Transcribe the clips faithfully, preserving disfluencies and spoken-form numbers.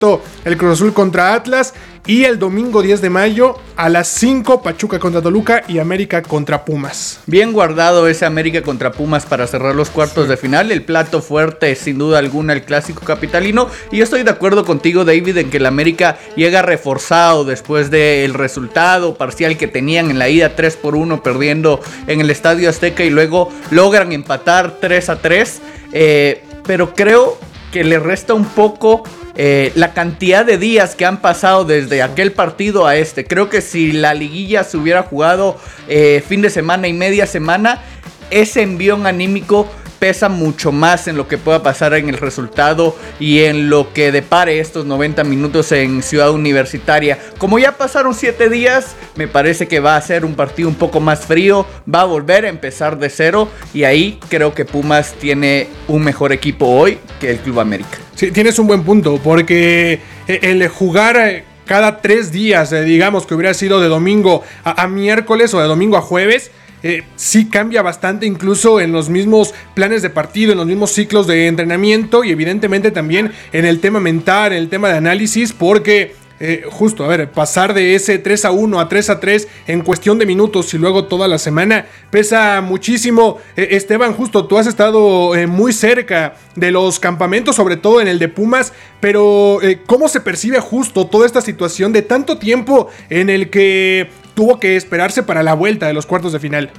el Cruz Azul contra Atlas, y el domingo diez de mayo a las cinco Pachuca contra Toluca y América contra Pumas. Bien guardado ese América contra Pumas para cerrar los cuartos de final. El plato fuerte, sin duda alguna, el clásico capitalino. Y yo estoy de acuerdo contigo, David, en que el América llega reforzado después del resultado parcial que tenían en la ida tres por uno, perdiendo en el Estadio Azteca, y luego logran empatar tres a tres. Eh, pero creo que le resta un poco eh, la cantidad de días que han pasado desde aquel partido a este. Creo que si la liguilla se hubiera jugado eh, fin de semana y media semana, ese envión anímico pesa mucho más en lo que pueda pasar en el resultado y en lo que depare estos noventa minutos en Ciudad Universitaria. Como ya pasaron siete días, me parece que va a ser un partido un poco más frío, va a volver a empezar de cero, y ahí creo que Pumas tiene un mejor equipo hoy que el Club América. Sí, tienes un buen punto, porque el jugar cada tres días, digamos que hubiera sido de domingo a, a miércoles o de domingo a jueves, Eh, sí cambia bastante, incluso en los mismos planes de partido, en los mismos ciclos de entrenamiento, y evidentemente también en el tema mental, en el tema de análisis, porque eh, justo, a ver, pasar de ese tres a uno a tres a tres en cuestión de minutos y luego toda la semana pesa muchísimo. eh, Esteban, justo tú has estado eh, muy cerca de los campamentos, sobre todo en el de Pumas, pero eh, ¿cómo se percibe justo toda esta situación de tanto tiempo en el que tuvo que esperarse para la vuelta de los cuartos de final?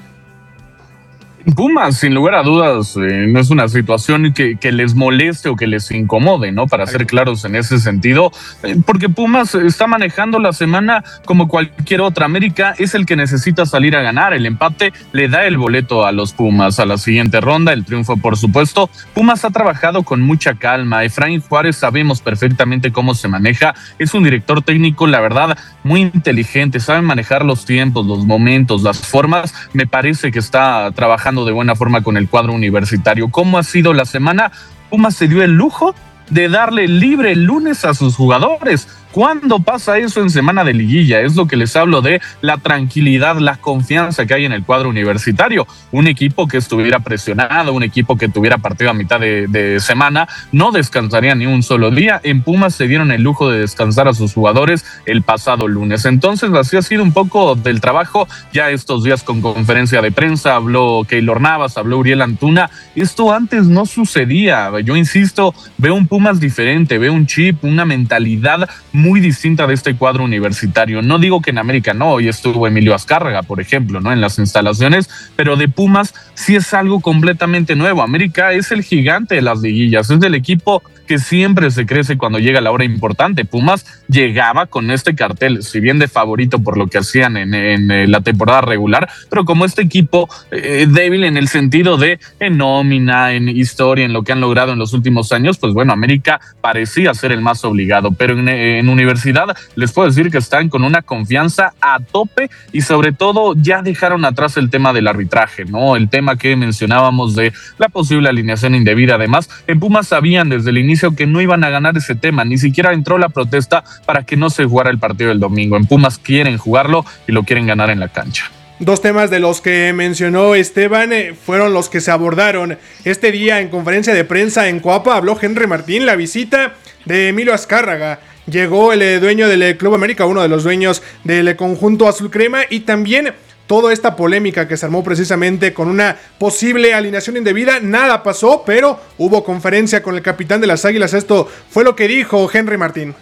Pumas, sin lugar a dudas, eh, no es una situación que, que les moleste o que les incomode, ¿no? Para ser claros en ese sentido, eh, porque Pumas está manejando la semana como cualquier otra. América es el que necesita salir a ganar. El empate le da el boleto a los Pumas a la siguiente ronda, el triunfo, por supuesto. Pumas ha trabajado con mucha calma. Efraín Juárez sabemos perfectamente cómo se maneja. Es un director técnico, la verdad, muy inteligente. Sabe manejar los tiempos, los momentos, las formas. Me parece que está trabajando de buena forma con el cuadro universitario. ¿Cómo ha sido la semana? Pumas se dio el lujo de darle libre el lunes a sus jugadores. ¿Cuándo pasa eso en semana de liguilla? Es lo que les hablo de la tranquilidad, la confianza que hay en el cuadro universitario. Un equipo que estuviera presionado, un equipo que tuviera partido a mitad de, de semana, no descansaría ni un solo día. En Pumas se dieron el lujo de descansar a sus jugadores el pasado lunes. Entonces, así ha sido un poco del trabajo ya estos días con conferencia de prensa. Habló Keylor Navas, habló Uriel Antuna. Esto antes no sucedía. Yo insisto, veo un Pumas diferente, veo un chip, una mentalidad muy distinta de este cuadro universitario. No digo que en América no, hoy estuvo Emilio Azcárraga, por ejemplo, ¿no? En las instalaciones, pero de Pumas sí es algo completamente nuevo. América es el gigante de las liguillas, es del equipo que siempre se crece cuando llega la hora importante. Pumas llegaba con este cartel, si bien de favorito por lo que hacían en, en la temporada regular, pero como este equipo eh, débil en el sentido de en nómina, en historia, en lo que han logrado en los últimos años, pues bueno, América parecía ser el más obligado, pero en, en universidad les puedo decir que están con una confianza a tope y sobre todo ya dejaron atrás el tema del arbitraje, ¿no? El tema que mencionábamos de la posible alineación indebida. Además, en Pumas sabían desde el inicio que no iban a ganar ese tema, ni siquiera entró la protesta para que no se jugara el partido del domingo. En Pumas quieren jugarlo y lo quieren ganar en la cancha. Dos temas de los que mencionó Esteban eh, fueron los que se abordaron este día en conferencia de prensa en Coapa. Habló Henry Martín, la visita de Emilio Azcárraga. Llegó el eh, dueño del eh, Club América, uno de los dueños del eh, conjunto azul crema, y también toda esta polémica que se armó precisamente con una posible alineación indebida. Nada pasó, pero hubo conferencia con el capitán de las Águilas. Esto fue lo que dijo Henry Martín.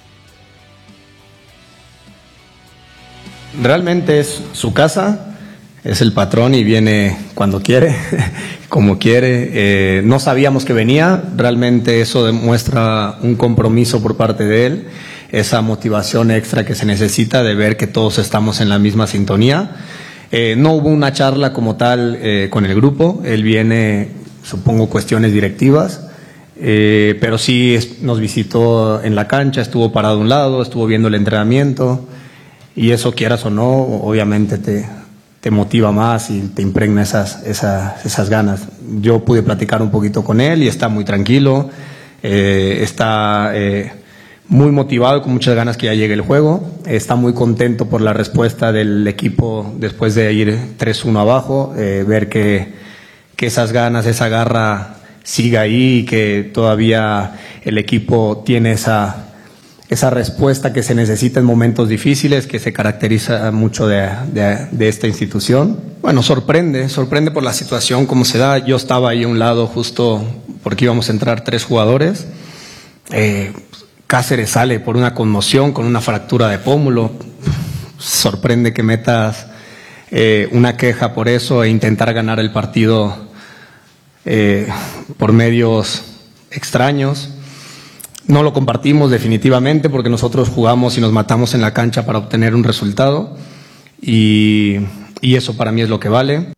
Realmente es su casa, es el patrón y viene cuando quiere, como quiere. Eh, no sabíamos que venía, realmente eso demuestra un compromiso por parte de él, esa motivación extra que se necesita de ver que todos estamos en la misma sintonía. Eh, no hubo una charla como tal eh, con el grupo, él viene, supongo, cuestiones directivas, eh, pero sí es, nos visitó en la cancha, estuvo parado a un lado, estuvo viendo el entrenamiento. Y eso, quieras o no, obviamente te, te motiva más y te impregna esas, esas, esas ganas. Yo pude platicar un poquito con él y está muy tranquilo, eh, está eh, muy motivado y con muchas ganas que ya llegue el juego. Está muy contento por la respuesta del equipo después de ir tres uno abajo, eh, ver que, que esas ganas, esa garra siga ahí y que todavía el equipo tiene esa... esa respuesta que se necesita en momentos difíciles, que se caracteriza mucho de, de, de esta institución. Bueno, sorprende, sorprende por la situación como se da. Yo estaba ahí a un lado justo porque íbamos a entrar tres jugadores. Eh, Cáceres sale por una conmoción con una fractura de pómulo. Sorprende que metas eh, una queja por eso e intentar ganar el partido eh, por medios extraños. No lo compartimos definitivamente porque nosotros jugamos y nos matamos en la cancha para obtener un resultado y, y eso para mí es lo que vale.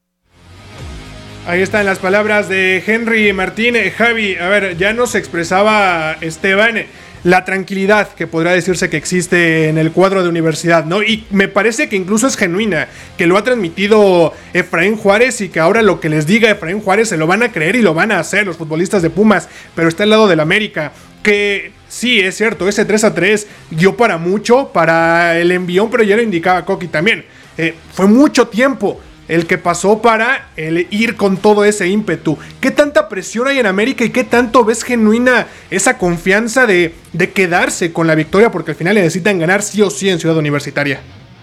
Ahí están las palabras de Henry Martín. Javi, a ver, ya nos expresaba Esteban la tranquilidad que podrá decirse que existe en el cuadro de Universidad, ¿no? Y me parece que incluso es genuina, que lo ha transmitido Efraín Juárez y que ahora lo que les diga Efraín Juárez se lo van a creer y lo van a hacer los futbolistas de Pumas, pero está al lado del América, que sí, es cierto, ese tres a tres dio para mucho, para el envión, pero ya lo indicaba Coqui también, eh, fue mucho tiempo el que pasó para el ir con todo ese ímpetu. ¿Qué tanta presión hay en América y qué tanto ves genuina esa confianza de, de quedarse con la victoria? Porque al final necesitan ganar sí o sí en Ciudad Universitaria.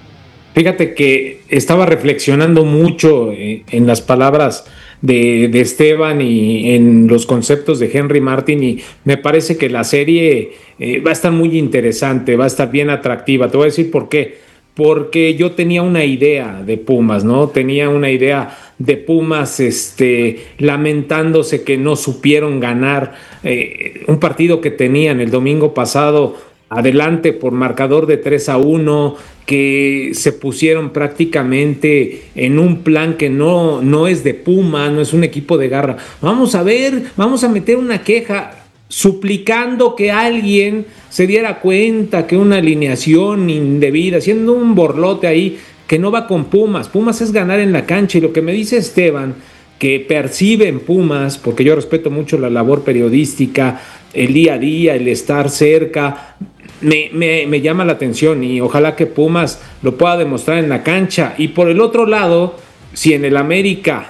Fíjate que estaba reflexionando mucho eh, en las palabras de, de Esteban y en los conceptos de Henry Martin, y me parece que la serie eh, va a estar muy interesante, va a estar bien atractiva. Te voy a decir por qué. Porque yo tenía una idea de Pumas, ¿no? Tenía una idea de Pumas este, lamentándose que no supieron ganar eh, un partido que tenían el domingo pasado adelante por marcador de tres a uno, que se pusieron prácticamente en un plan que no, no es de Pumas, no es un equipo de garra. Vamos a ver, vamos a meter una queja suplicando que alguien se diera cuenta que una alineación indebida, haciendo un borlote ahí que no va con Pumas. Pumas es ganar en la cancha, y lo que me dice Esteban, que percibe en Pumas, porque yo respeto mucho la labor periodística, el día a día, el estar cerca, me, me, me llama la atención, y ojalá que Pumas lo pueda demostrar en la cancha. Y por el otro lado, si en el América,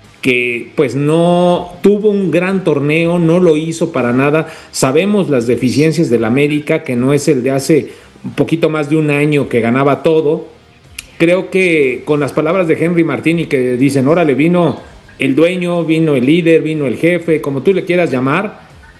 que pues no tuvo un gran torneo, no lo hizo para nada, sabemos las deficiencias del América, que no es el de hace un poquito más de un año que ganaba todo. Creo que con las palabras de Henry Martín y que dicen, órale, vino el dueño, vino el líder, vino el jefe, como tú le quieras llamar,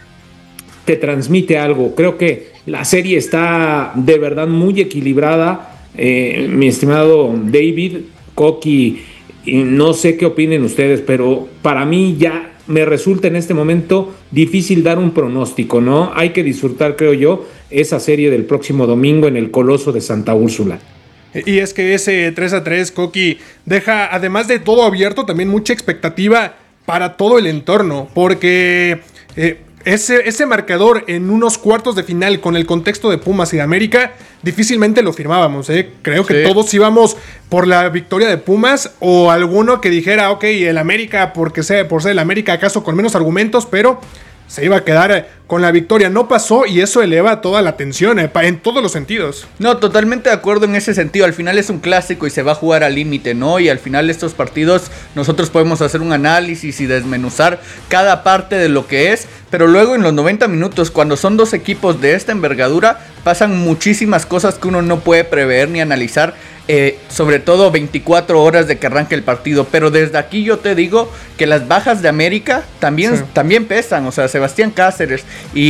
te transmite algo. Creo que la serie está de verdad muy equilibrada, eh, mi estimado David, Coqui. Y no sé qué opinen ustedes, pero para mí ya me resulta en este momento difícil dar un pronóstico, ¿no? Hay que disfrutar, creo yo, esa serie del próximo domingo en el Coloso de Santa Úrsula. Y es que ese tres a tres, Coqui, deja, además de todo abierto, también mucha expectativa para todo el entorno, porque eh, ese, ese marcador en unos cuartos de final con el contexto de Pumas y de América, difícilmente lo firmábamos, ¿eh? Creo que sí. Todos íbamos por la victoria de Pumas, o alguno que dijera, ok, el América, porque sea, por ser el América, acaso con menos argumentos, pero se iba a quedar con la victoria. No pasó, y eso eleva toda la tensión eh, en todos los sentidos. No, totalmente de acuerdo en ese sentido. Al final es un clásico y se va a jugar al límite, ¿no? Y al final estos partidos nosotros podemos hacer un análisis y desmenuzar cada parte de lo que es, pero luego en los noventa minutos, cuando son dos equipos de esta envergadura, pasan muchísimas cosas que uno no puede prever ni analizar. Eh, sobre todo veinticuatro horas de que arranque el partido, pero desde aquí yo te digo que las bajas de América también, sí. también pesan. O sea, Sebastián Cáceres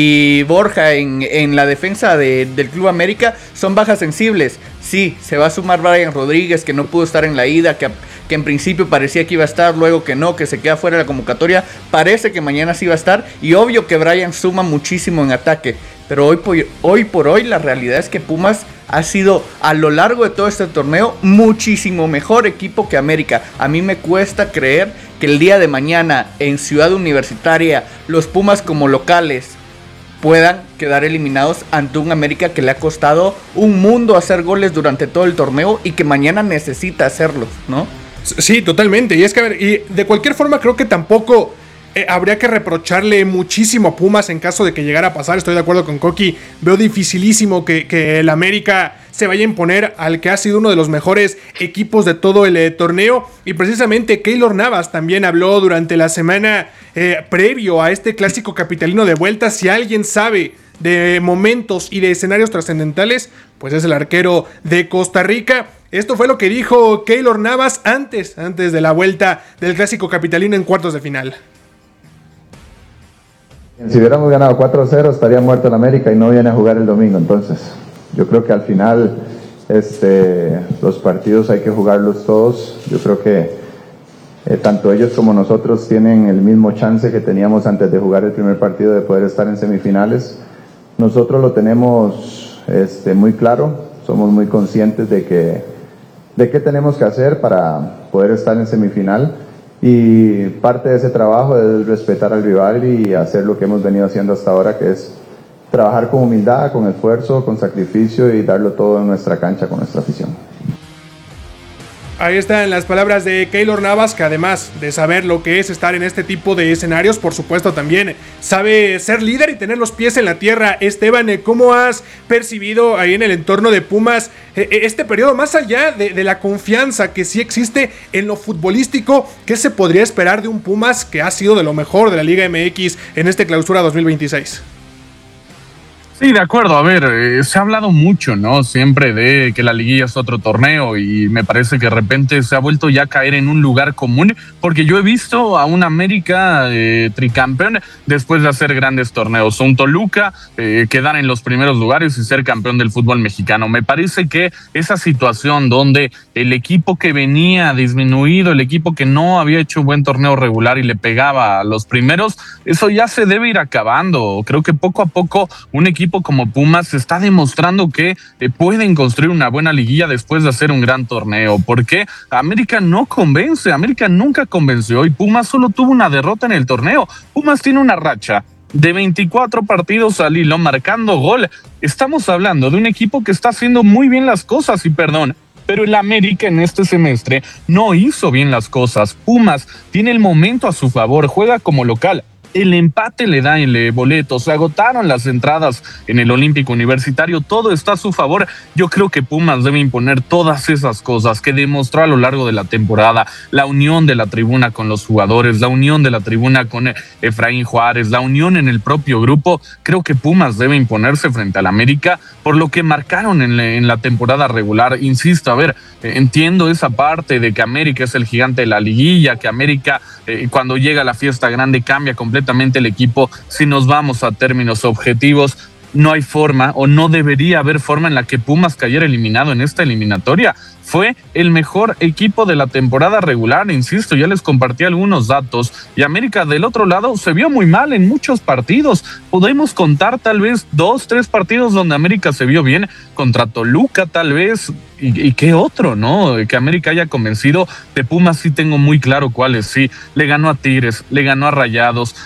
y Borja en, en la defensa de, del Club América son bajas sensibles. Sí, se va a sumar Brian Rodríguez, que no pudo estar en la ida, que, que en principio parecía que iba a estar, luego que no, que se queda fuera de la convocatoria. Parece que mañana sí va a estar, y obvio que Brian suma muchísimo en ataque, pero hoy por, hoy por hoy la realidad es que Pumas ha sido a lo largo de todo este torneo muchísimo mejor equipo que América. A mí me cuesta creer que el día de mañana en Ciudad Universitaria los Pumas como locales puedan quedar eliminados ante un América que le ha costado un mundo hacer goles durante todo el torneo y que mañana necesita hacerlos, ¿no? Sí, totalmente. Y es que, a ver, y de cualquier forma creo que tampoco Eh, habría que reprocharle muchísimo a Pumas en caso de que llegara a pasar. Estoy de acuerdo con Coqui. Veo dificilísimo que, que el América se vaya a imponer al que ha sido uno de los mejores equipos de todo el eh, torneo. Y precisamente Keylor Navas también habló durante la semana eh, previo a este clásico capitalino de vuelta. Si alguien sabe de momentos y de escenarios trascendentales, pues es el arquero de Costa Rica. Esto fue lo que dijo Keylor Navas antes, antes de la vuelta del clásico capitalino en cuartos de final. Si hubiéramos ganado cuatro cero estaría muerto en América y no viene a jugar el domingo. Entonces yo creo que al final este, los partidos hay que jugarlos todos. Yo creo que eh, tanto ellos como nosotros tienen el mismo chance que teníamos antes de jugar el primer partido de poder estar en semifinales. Nosotros lo tenemos este, muy claro, somos muy conscientes de que de qué tenemos que hacer para poder estar en semifinal. Y parte de ese trabajo es respetar al rival y hacer lo que hemos venido haciendo hasta ahora, que es trabajar con humildad, con esfuerzo, con sacrificio y darlo todo en nuestra cancha con nuestra afición. Ahí están las palabras de Keylor Navas, que además de saber lo que es estar en este tipo de escenarios, por supuesto también sabe ser líder y tener los pies en la tierra. Esteban, ¿cómo has percibido ahí en el entorno de Pumas este periodo, más allá de, de la confianza que sí existe en lo futbolístico? ¿Qué se podría esperar de un Pumas que ha sido de lo mejor de la Liga M X en este clausura dos mil veintiséis? Sí, de acuerdo. A ver, eh, se ha hablado mucho, ¿no? Siempre de que la liguilla es otro torneo y me parece que de repente se ha vuelto ya a caer en un lugar común, porque yo he visto a un América eh, tricampeón después de hacer grandes torneos, un Toluca eh, quedar en los primeros lugares y ser campeón del fútbol mexicano. Me parece que esa situación donde el equipo que venía disminuido, el equipo que no había hecho un buen torneo regular y le pegaba a los primeros, eso ya se debe ir acabando. Creo que poco a poco un equipo como Pumas está demostrando que eh, pueden construir una buena liguilla después de hacer un gran torneo, porque América no convence, América nunca convenció y Pumas solo tuvo una derrota en el torneo. Pumas tiene una racha de veinticuatro partidos al hilo marcando gol. Estamos hablando de un equipo que está haciendo muy bien las cosas y perdón, pero el América en este semestre no hizo bien las cosas. Pumas tiene el momento a su favor, juega como local. El empate le da el boleto, se agotaron las entradas en el Olímpico Universitario, todo está a su favor. Yo creo que Pumas debe imponer todas esas cosas que demostró a lo largo de la temporada, la unión de la tribuna con los jugadores, la unión de la tribuna con Efraín Juárez, la unión en el propio grupo. Creo que Pumas debe imponerse frente al América por lo que marcaron en la, en la temporada regular. Insisto, a ver, entiendo esa parte de que América es el gigante de la liguilla, que América eh, cuando llega a la fiesta grande cambia completamente el equipo. Si nos vamos a términos objetivos, no hay forma o no debería haber forma en la que Pumas cayera eliminado en esta eliminatoria. Fue el mejor equipo de la temporada regular, insisto, ya les compartí algunos datos, y América del otro lado se vio muy mal en muchos partidos. Podemos contar tal vez dos, tres partidos donde América se vio bien, contra Toluca tal vez, y, y qué otro, ¿no? Que América haya convencido. De Pumas sí tengo muy claro cuáles, sí, le ganó a Tigres, le ganó a Rayados,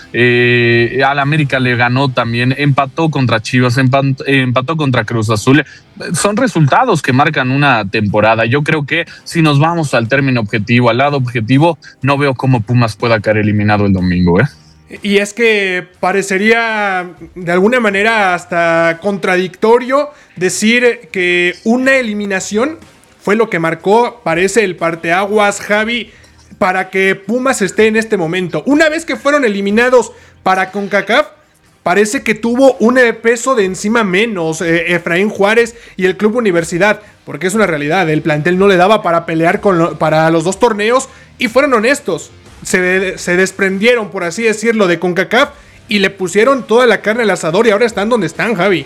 eh, al América le ganó también, empató contra Chivas, empató, empató contra Cruz Azul. Son resultados que marcan una temporada. Yo creo que si nos vamos al término objetivo, al lado objetivo, no veo cómo Pumas pueda caer eliminado el domingo, ¿eh? Y es que parecería de alguna manera hasta contradictorio decir que una eliminación fue lo que marcó, parece el parteaguas, Javi, para que Pumas esté en este momento. Una vez que fueron eliminados para CONCACAF, parece que tuvo un peso de encima menos eh, Efraín Juárez y el Club Universidad, porque es una realidad, el plantel no le daba para pelear con lo, para los dos torneos, y fueron honestos, se, se desprendieron, por así decirlo, de CONCACAF y le pusieron toda la carne al asador y ahora están donde están, Javi.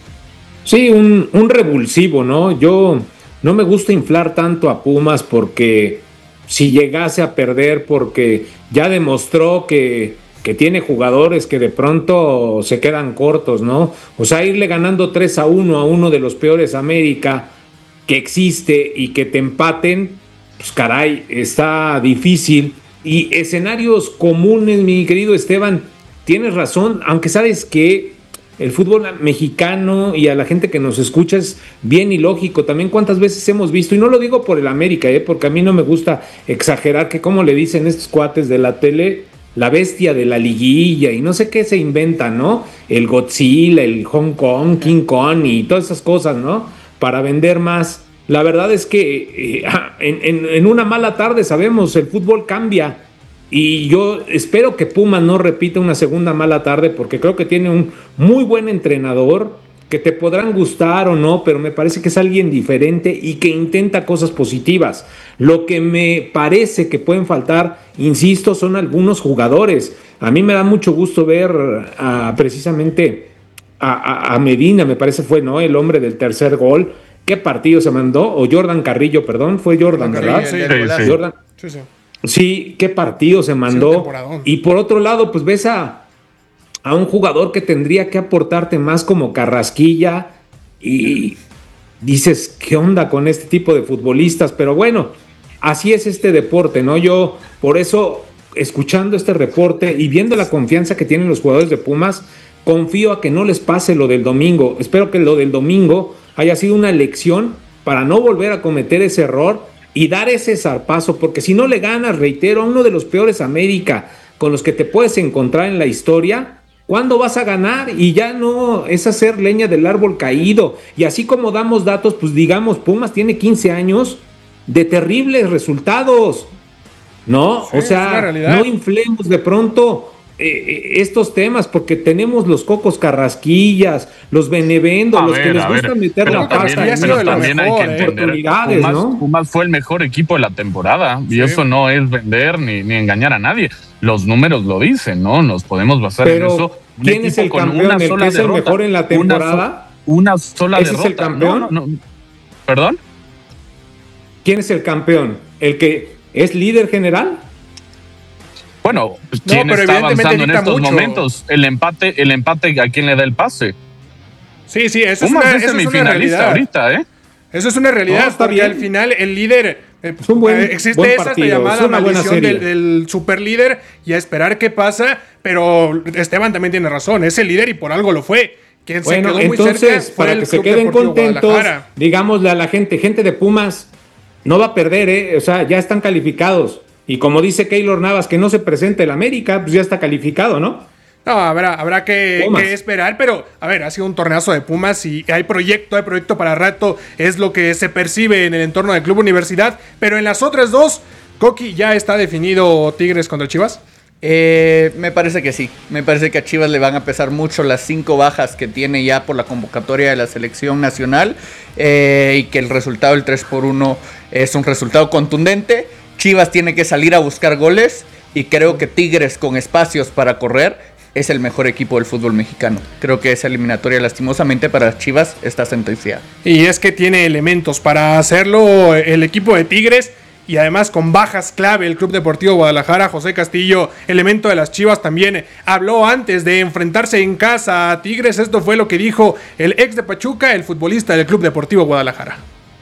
Sí, un, un revulsivo, ¿no? Yo no me gusta inflar tanto a Pumas porque si llegase a perder, porque ya demostró que que tiene jugadores que de pronto se quedan cortos, ¿no? O sea, irle ganando tres a uno a uno de los peores América que existe y que te empaten, pues caray, está difícil. Y escenarios comunes, mi querido Esteban, tienes razón, aunque sabes que el fútbol mexicano y a la gente que nos escucha es bien ilógico. También cuántas veces hemos visto, y no lo digo por el América, ¿eh? Porque a mí no me gusta exagerar, que como le dicen estos cuates de la tele, la bestia de la liguilla y no sé qué se inventa, ¿no? El Godzilla, el Hong Kong, King Kong y todas esas cosas, ¿no? Para vender más. La verdad es que eh, en, en, en una mala tarde, sabemos, el fútbol cambia Y yo espero que Pumas no repita una segunda mala tarde, porque creo que tiene un muy buen entrenador, que te podrán gustar o no, pero me parece que es alguien diferente y que intenta cosas positivas. Lo que me parece que pueden faltar, insisto, son algunos jugadores. A mí me da mucho gusto ver a, precisamente a, a, a Medina, me parece fue, ¿no?, el hombre del tercer gol. ¿Qué partido se mandó? O Jordan Carrillo, perdón, fue Jordan, Carrillo, ¿verdad? sí, sí, sí. Jordan. Sí, sí. Sí, qué partido se mandó. Sí, y por otro lado, pues ves a, a un jugador que tendría que aportarte más como Carrasquilla y dices, ¿qué onda con este tipo de futbolistas? Pero bueno, así es este deporte, ¿no? Yo, por eso, escuchando este reporte y viendo la confianza que tienen los jugadores de Pumas, confío a que no les pase lo del domingo. Espero que lo del domingo haya sido una lección para no volver a cometer ese error y dar ese zarpazo, porque si no le ganas, reitero, a uno de los peores América con los que te puedes encontrar en la historia, ¿cuándo vas a ganar? Y ya no es hacer leña del árbol caído. Y así como damos datos, pues digamos, Pumas tiene quince años de terribles resultados, ¿no? Sí, o sea, no inflemos de pronto eh, estos temas, porque tenemos los Cocos Carrasquillas, los Benevendo, A los ver, que les a gusta ver, meter pero la también, pasta. ha sido pero de lo también hay mejor, que eh. entender, Oportunidades, Pumas, ¿no? Pumas fue el mejor equipo de la temporada y Sí. eso no es vender ni, ni engañar a nadie. Los números lo dicen, ¿no? Nos podemos basar Pero, en eso. Un ¿quién es equipo el con campeón? una ¿El que sola es el derrota, mejor en la una temporada? so- Una, sola ¿Ese es derrota. el campeón? No, no, no. ¿Perdón? ¿Quién es el campeón? ¿El que es líder general? Bueno, ¿quién pero está evidentemente avanzando en dicta estos mucho. momentos? El empate, el empate, ¿a quién le da el pase? Sí, sí, eso es Pumas una, es eso es una semifinalista realidad. ahorita, ¿eh? Eso es una realidad, No, está porque bien. al final el líder, eh, Es un buen- eh, existe buen esa partido, llamada es una buena maldición serie. del, del superlíder y a esperar qué pasa, pero Esteban también tiene razón, es el líder y por algo lo fue. Quien Bueno, se quedó muy entonces, cerca fue para el que se Club queden Deportivo contentos, Guadalajara. digámosle a la gente, gente de Pumas, no va a perder, ¿eh? O sea, ya están calificados. Y como dice Keylor Navas, que no se presente el América, pues ya está calificado, ¿no? No, habrá, habrá que, Pumas. que esperar, pero a ver, ha sido un torneazo de Pumas y hay proyecto, hay proyecto para rato, es lo que se percibe en el entorno del Club Universidad, pero en las otras dos, Coqui, ¿ya está definido Tigres contra Chivas? Eh, me parece que sí. Me parece que a Chivas le van a pesar mucho las cinco bajas que tiene ya por la convocatoria de la selección nacional eh, y que el resultado del tres por uno es un resultado contundente. Chivas tiene que salir a buscar goles y creo que Tigres con espacios para correr es el mejor equipo del fútbol mexicano. Creo que esa eliminatoria lastimosamente para Chivas está sentenciada. Y es que tiene elementos para hacerlo el equipo de Tigres. Y además con bajas clave el Club Deportivo Guadalajara. José Castillo, elemento de las Chivas, también habló antes de enfrentarse en casa a Tigres. Esto fue lo que dijo el ex de Pachuca, el futbolista del Club Deportivo Guadalajara.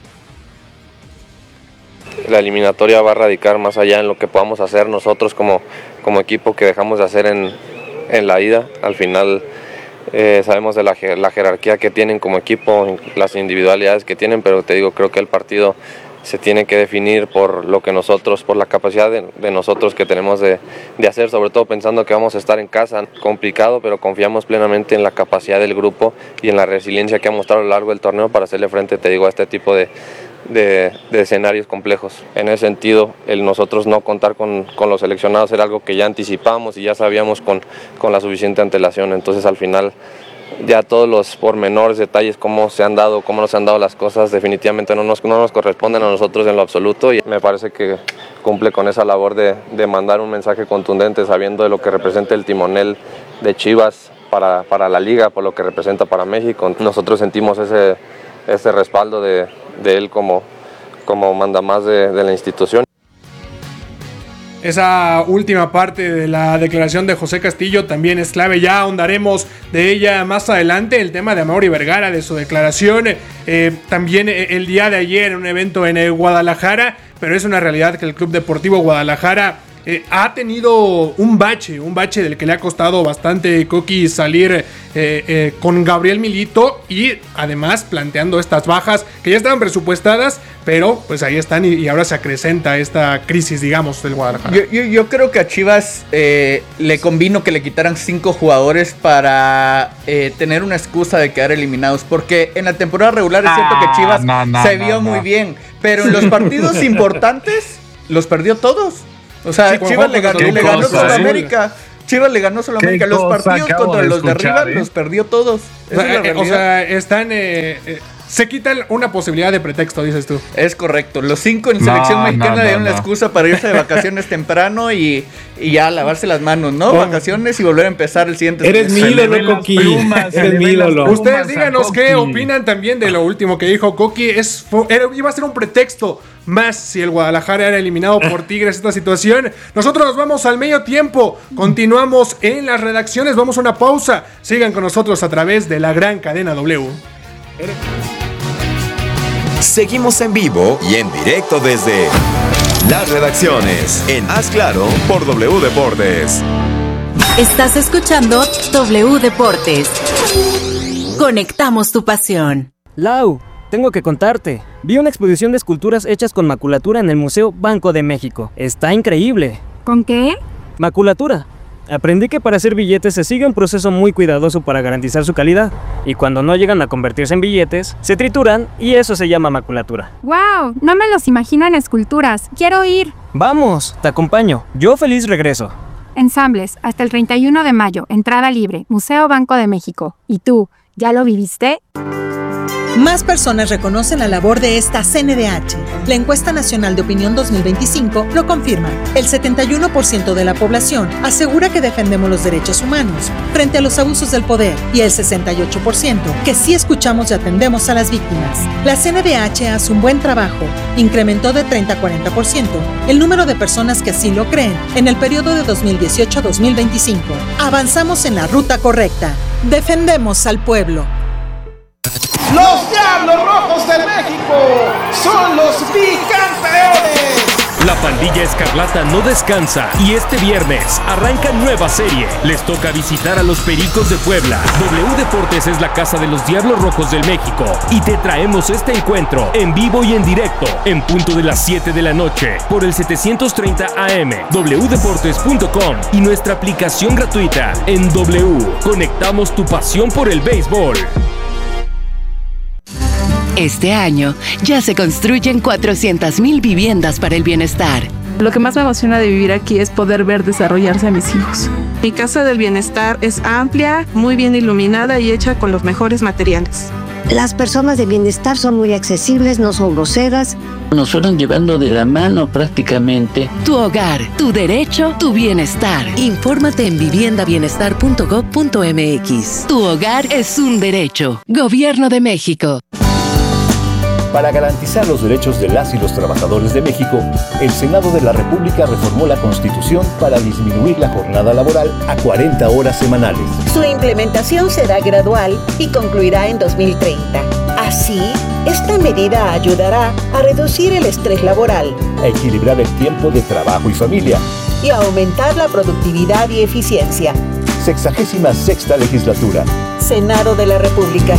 La eliminatoria va a radicar más allá en lo que podamos hacer nosotros como, como equipo que dejamos de hacer en, en la ida. Al final eh, sabemos de la, la jerarquía que tienen como equipo, las individualidades que tienen, pero te digo, creo que el partido se tiene que definir por lo que nosotros, por la capacidad de, de nosotros que tenemos de, de hacer, sobre todo pensando que vamos a estar en casa, complicado, pero confiamos plenamente en la capacidad del grupo y en la resiliencia que ha mostrado a lo largo del torneo para hacerle frente, te digo, a este tipo de, de, de escenarios complejos. En ese sentido, el nosotros no contar con, con los seleccionados era algo que ya anticipamos y ya sabíamos con, con la suficiente antelación, entonces al final ya todos los pormenores, detalles, cómo se han dado, cómo nos han dado las cosas, definitivamente no nos, no nos corresponden a nosotros en lo absoluto y me parece que cumple con esa labor de, de mandar un mensaje contundente sabiendo de lo que representa el timonel de Chivas para, para la liga, por lo que representa para México. Nosotros sentimos ese, ese respaldo de, de él como, como mandamás de, de la institución. Esa última parte de la declaración de José Castillo también es clave, ya ahondaremos de ella más adelante, el tema de Amaury Vergara, de su declaración, eh, también el día de ayer en un evento en eh, Guadalajara, pero es una realidad que el Club Deportivo Guadalajara eh, ha tenido un bache, un bache del que le ha costado bastante Coqui salir eh, eh, con Gabriel Milito y además planteando estas bajas que ya estaban presupuestadas, pero pues ahí están y, y ahora se acrecenta esta crisis, digamos, del Guadalajara. Yo, yo, yo creo que a Chivas eh, le convino que le quitaran cinco jugadores para eh, tener una excusa de quedar eliminados, porque en la temporada regular es cierto que Chivas no, no, se no, vio no. muy bien, pero en los partidos importantes los perdió todos. O sea, Sí, Chivas le ganó, Qué le ganó cosa, solo a ¿eh? América. Chivas le ganó solo a Qué América. Los cosa partidos acabo contra de los de escuchar, arriba ¿eh? los perdió todos. O Esa es la sea, eh, realidad. o sea, están. eh, eh, se quitan una posibilidad de pretexto, dices tú. Es correcto. Los cinco en No, selección mexicana no, no, dieron la no. excusa para irse de vacaciones temprano y, y ya lavarse las manos, ¿no? Oh. Vacaciones y volver a empezar el siguiente Eres mi Se le ídolo, ven las Coqui. plumas, se Eres le mi ven las ídolo. plumas. Ustedes a díganos qué Coqui. opinan también de lo último que dijo Coqui. Es, fue- era- iba a ser un pretexto más si el Guadalajara era eliminado por Tigres esta situación. Nosotros nos vamos al medio tiempo. Continuamos en las redacciones. Vamos a una pausa. Sigan con nosotros a través de la gran cadena W. Seguimos en vivo y en directo desde las redacciones en Haz Claro por W Deportes. Estás escuchando W Deportes. Conectamos tu pasión. Lau, tengo que contarte. Vi una exposición de esculturas hechas con maculatura en el Museo Banco de México. Está increíble. ¿Con qué? Maculatura. Aprendí que para hacer billetes se sigue un proceso muy cuidadoso para garantizar su calidad. Y cuando no llegan a convertirse en billetes, se trituran y eso se llama maculatura. ¡Wow! No me los imagino en esculturas. Quiero ir. Vamos, te acompaño. Yo feliz regreso. Ensambles, hasta el treinta y uno de mayo, entrada libre, Museo Banco de México. ¿Y tú, ya lo viviste? Más personas reconocen la labor de esta C N D H. La encuesta nacional de opinión dos mil veinticinco lo confirma. El setenta y uno por ciento de la población asegura que defendemos los derechos humanos frente a los abusos del poder y el sesenta y ocho por ciento que sí escuchamos y atendemos a las víctimas. La C N D H hace un buen trabajo. Incrementó de treinta a cuarenta por ciento el número de personas que así lo creen en el periodo de dos mil dieciocho a dos mil veinticinco. Avanzamos en la ruta correcta. Defendemos al pueblo. Los Diablos Rojos de México son los bicampeones. La pandilla escarlata no descansa y este viernes arranca nueva serie. Les toca visitar a los Pericos de Puebla. W Deportes es la casa de los Diablos Rojos del México y te traemos este encuentro en vivo y en directo en punto de las siete de la noche por el setecientos treinta A M, w deportes punto com y nuestra aplicación gratuita en W. Conectamos tu pasión por el béisbol. Este año ya se construyen cuatrocientas mil viviendas para el bienestar. Lo que más me emociona de vivir aquí es poder ver desarrollarse a mis hijos. Mi casa del bienestar es amplia, muy bien iluminada y hecha con los mejores materiales. Las personas de bienestar son muy accesibles, no son groseras. Nos fueron llevando de la mano prácticamente. Tu hogar, tu derecho, tu bienestar. Infórmate en vivienda bienestar punto gob punto m x. Tu hogar es un derecho. Gobierno de México. Para garantizar los derechos de las y los trabajadores de México, el Senado de la República reformó la Constitución para disminuir la jornada laboral a cuarenta horas semanales. Su implementación será gradual y concluirá en dos mil treinta. Así, esta medida ayudará a reducir el estrés laboral, a equilibrar el tiempo de trabajo y familia y a aumentar la productividad y eficiencia. Sexagésima sexta legislatura. Senado de la República.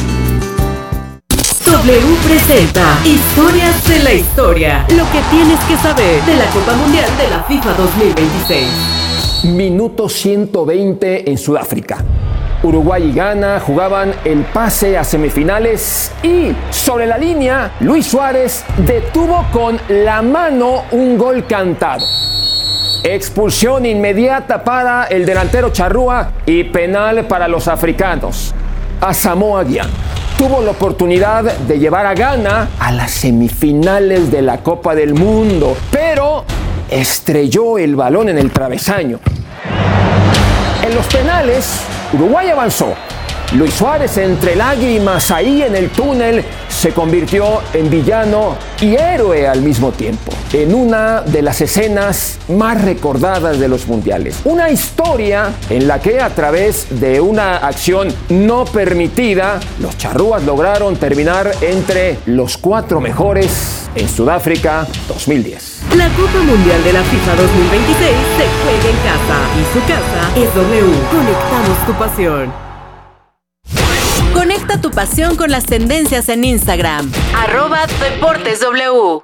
W presenta Historias de la Historia. Lo que tienes que saber de la Copa Mundial de la FIFA dos mil veintiséis. Minuto ciento veinte en Sudáfrica. Uruguay y Ghana jugaban el pase a semifinales y sobre la línea Luis Suárez detuvo con la mano un gol cantado. Expulsión inmediata para el delantero charrúa y penal para los africanos. Asamoah Gyan tuvo la oportunidad de llevar a Ghana a las semifinales de la Copa del Mundo, pero estrelló el balón en el travesaño. En los penales, Uruguay avanzó. Luis Suárez, entre lágrimas ahí en el túnel, se convirtió en villano y héroe al mismo tiempo, en una de las escenas más recordadas de los mundiales. Una historia en la que a través de una acción no permitida, los charrúas lograron terminar entre los cuatro mejores en Sudáfrica dos mil diez. La Copa Mundial de la FIFA dos mil veintiséis se juega en casa y su casa es W. Conectamos tu pasión. Conecta tu pasión con las tendencias en Instagram. Arroba Deportes W.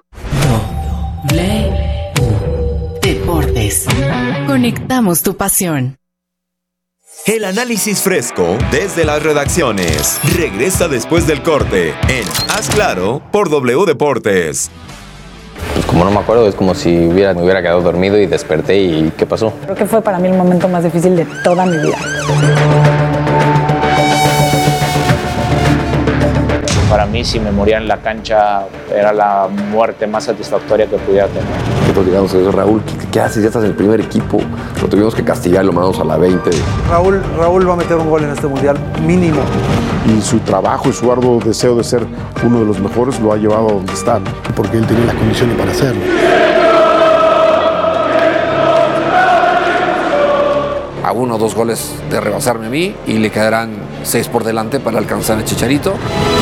W Deportes. Conectamos tu pasión. El análisis fresco desde las redacciones. Regresa después del corte en Haz Claro por W Deportes. como no me acuerdo, es como si hubiera, me hubiera quedado dormido y desperté y ¿qué pasó? Creo que fue para mí el momento más difícil de toda mi vida. Para mí, si me moría en la cancha, era la muerte más satisfactoria que pudiera tener. Nosotros llegamos a eso, Raúl, ¿qué, ¿qué haces? Ya estás en el primer equipo. Lo tuvimos que castigar, lo mandamos a la veinte. Raúl, Raúl va a meter un gol en este mundial, mínimo. Y su trabajo y su arduo deseo de ser uno de los mejores lo ha llevado a donde está, porque él tenía la condición para hacerlo. A uno o dos goles de rebasarme a mí y le quedarán seis por delante para alcanzar a Chicharito.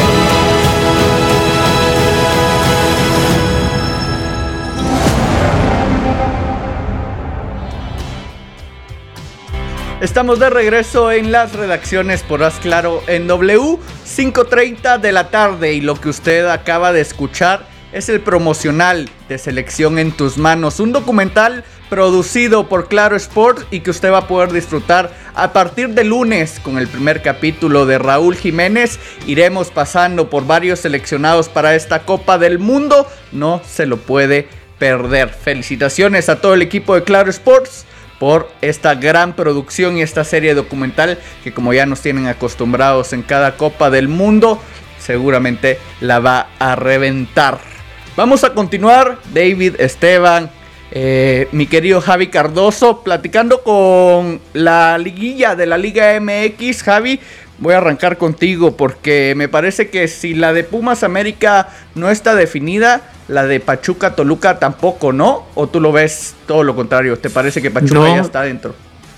Estamos de regreso en las redacciones por Haz Claro en W, cinco treinta de la tarde, y lo que usted acaba de escuchar es el promocional de Selección en tus manos, un documental producido por Claro Sports y que usted va a poder disfrutar a partir de lunes con el primer capítulo de Raúl Jiménez. Iremos pasando por varios seleccionados para esta Copa del Mundo, no se lo puede perder. Felicitaciones a todo el equipo de Claro Sports por esta gran producción y esta serie documental que, como ya nos tienen acostumbrados en cada Copa del Mundo, seguramente la va a reventar. Vamos a continuar, David, Esteban, eh, mi querido Javi Cardoso, platicando con la liguilla de la Liga M X. Javi, voy a arrancar contigo porque me parece que si la de Pumas América no está definida, la de Pachuca Toluca tampoco, ¿no? ¿O tú lo ves todo lo contrario? ¿Te parece que Pachuca no. ya está dentro?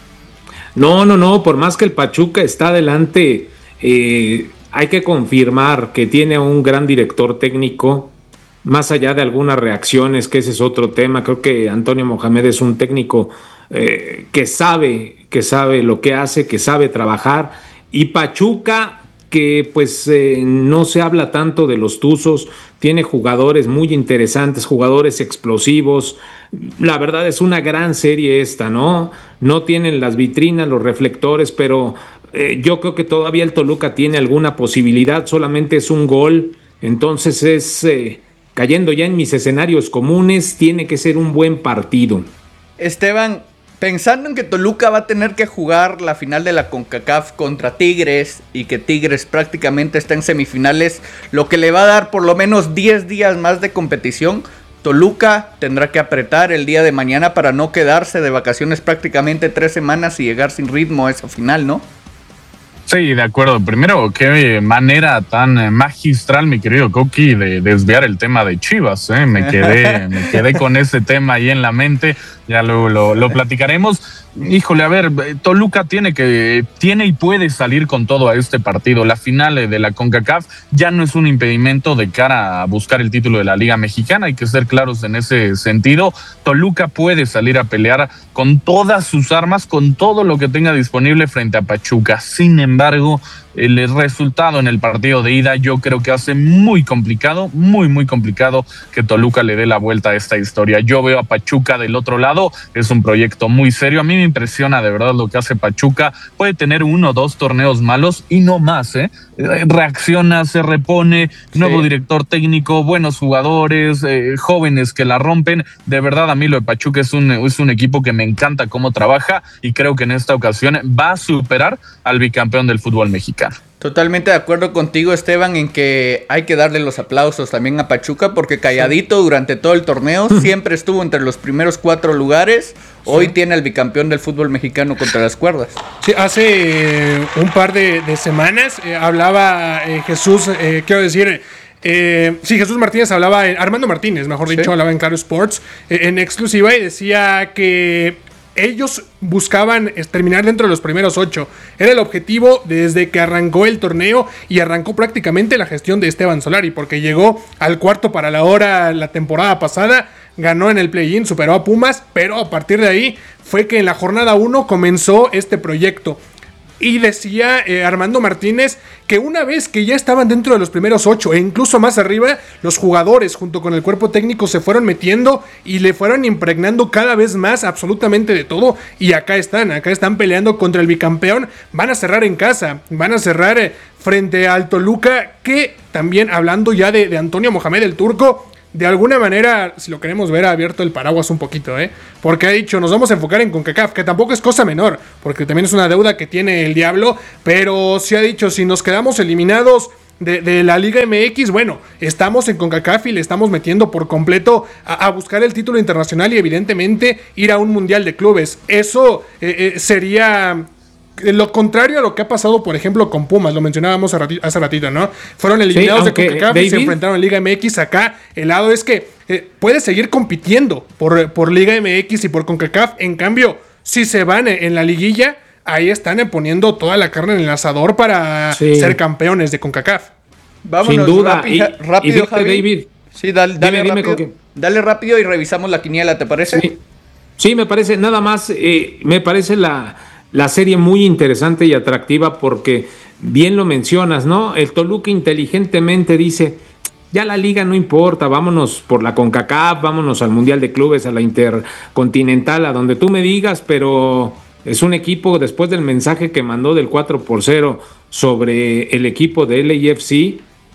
No, no, no, por más que el Pachuca está adelante, eh, hay que confirmar que tiene un gran director técnico, más allá de algunas reacciones, que ese es otro tema. Creo que Antonio Mohamed es un técnico eh, que sabe, que sabe lo que hace, que sabe trabajar, y Pachuca, que pues eh, no se habla tanto de los Tuzos, tiene jugadores muy interesantes, jugadores explosivos. La verdad es una gran serie esta, ¿no? No tienen las vitrinas, los reflectores, pero eh, yo creo que todavía el Toluca tiene alguna posibilidad, solamente es un gol, entonces es, eh, cayendo ya en mis escenarios comunes, tiene que ser un buen partido. Esteban, pensando en que Toluca va a tener que jugar la final de la CONCACAF contra Tigres y que Tigres prácticamente está en semifinales, lo que le va a dar por lo menos diez días más de competición, Toluca tendrá que apretar el día de mañana para no quedarse de vacaciones prácticamente tres semanas y llegar sin ritmo a esa final, ¿no? Sí, de acuerdo. Primero, qué manera tan magistral, mi querido Coqui, de desviar el tema de Chivas, ¿eh? Me quedé, me quedé con ese tema ahí en la mente, ya luego lo, lo platicaremos. Híjole, a ver, Toluca tiene que tiene y puede salir con todo a este partido. La final de la CONCACAF ya no es un impedimento de cara a buscar el título de la Liga Mexicana, hay que ser claros en ese sentido. Toluca puede salir a pelear con todas sus armas, con todo lo que tenga disponible frente a Pachuca. Sin embargo, el resultado en el partido de ida yo creo que hace muy complicado, muy muy complicado que Toluca le dé la vuelta a esta historia. Yo veo a Pachuca del otro lado, es un proyecto muy serio. A mí me impresiona de verdad lo que hace Pachuca. Puede tener uno o dos torneos malos y no más, ¿eh? Reacciona, se repone, nuevo sí. director técnico, buenos jugadores, eh, jóvenes que la rompen. De verdad, a mí lo de Pachuca es un, es un equipo que me encanta cómo trabaja y creo que en esta ocasión va a superar al bicampeón del fútbol mexicano. Totalmente de acuerdo contigo, Esteban, en que hay que darle los aplausos también a Pachuca, porque calladito durante todo el torneo siempre estuvo entre los primeros cuatro lugares. Hoy sí. tiene al bicampeón del fútbol mexicano contra las cuerdas. Sí, hace eh, un par de, de semanas eh, hablaba eh, Jesús, eh, quiero decir... Eh, sí, Jesús Martínez hablaba, en, Armando Martínez, mejor dicho, ¿sí? hablaba en Claro Sports eh, en exclusiva y decía que ellos buscaban terminar dentro de los primeros ocho. Era el objetivo desde que arrancó el torneo y arrancó prácticamente la gestión de Esteban Solari, porque llegó al cuarto para la hora la temporada pasada, ganó en el play-in, superó a Pumas, pero a partir de ahí fue que en la jornada uno comenzó este proyecto. Y decía eh, Armando Martínez que una vez que ya estaban dentro de los primeros ocho e incluso más arriba, los jugadores junto con el cuerpo técnico se fueron metiendo y le fueron impregnando cada vez más absolutamente de todo. Y acá están, acá están peleando contra el bicampeón. Van a cerrar en casa, van a cerrar eh, frente al Toluca, que también hablando ya de, de Antonio Mohamed el Turco, de alguna manera, si lo queremos ver, ha abierto el paraguas un poquito, ¿eh? Porque ha dicho, nos vamos a enfocar en CONCACAF, que tampoco es cosa menor, porque también es una deuda que tiene el Diablo, pero sí ha dicho, si nos quedamos eliminados de, de la Liga M X, bueno, estamos en CONCACAF y le estamos metiendo por completo a, a buscar el título internacional y evidentemente ir a un mundial de clubes. Eso eh, eh, sería... lo contrario a lo que ha pasado, por ejemplo, con Pumas, lo mencionábamos hace ratito, hace ratito ¿no? Fueron eliminados sí, de CONCACAF y se enfrentaron en Liga M X. Acá el lado es que eh, puede seguir compitiendo por, por Liga M X y por CONCACAF. En cambio, si se van en la liguilla, ahí están poniendo toda la carne en el asador para sí. ser campeones de CONCACAF. Vámonos, sin duda. Rápido, y, rápido y Javi. David. Sí, dale, dale, dime, rápido, dime dale rápido y revisamos la quiniela, ¿te parece? Sí, sí me parece, nada más, eh, me parece la... La serie muy interesante y atractiva porque bien lo mencionas, ¿no? El Toluca inteligentemente dice, ya la liga no importa, vámonos por la CONCACAF, vámonos al Mundial de Clubes, a la Intercontinental, a donde tú me digas, pero es un equipo, después del mensaje que mandó del cuatro por cero sobre el equipo de L A F C,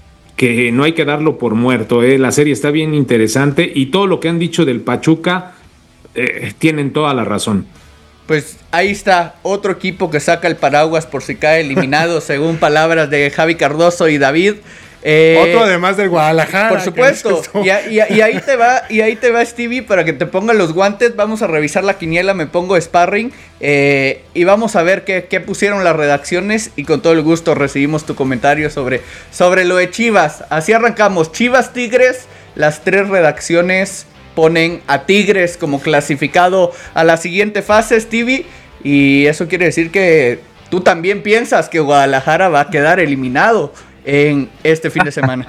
que no hay que darlo por muerto, ¿eh? La serie está bien interesante y todo lo que han dicho del Pachuca, eh, tienen toda la razón. Pues ahí está, otro equipo que saca el paraguas por si cae eliminado, según palabras de Javi Cardoso y David. Eh, otro además del Guadalajara. Por supuesto. Y, y, y ahí te va, y ahí te va Stevie para que te ponga los guantes. Vamos a revisar la quiniela, me pongo sparring eh, y vamos a ver qué, qué pusieron las redacciones. Y con todo el gusto recibimos tu comentario sobre, sobre lo de Chivas. Así arrancamos. Chivas Tigres, las tres redacciones ponen a Tigres como clasificado a la siguiente fase, Stevie, y eso quiere decir que tú también piensas que Guadalajara va a quedar eliminado en este fin de semana.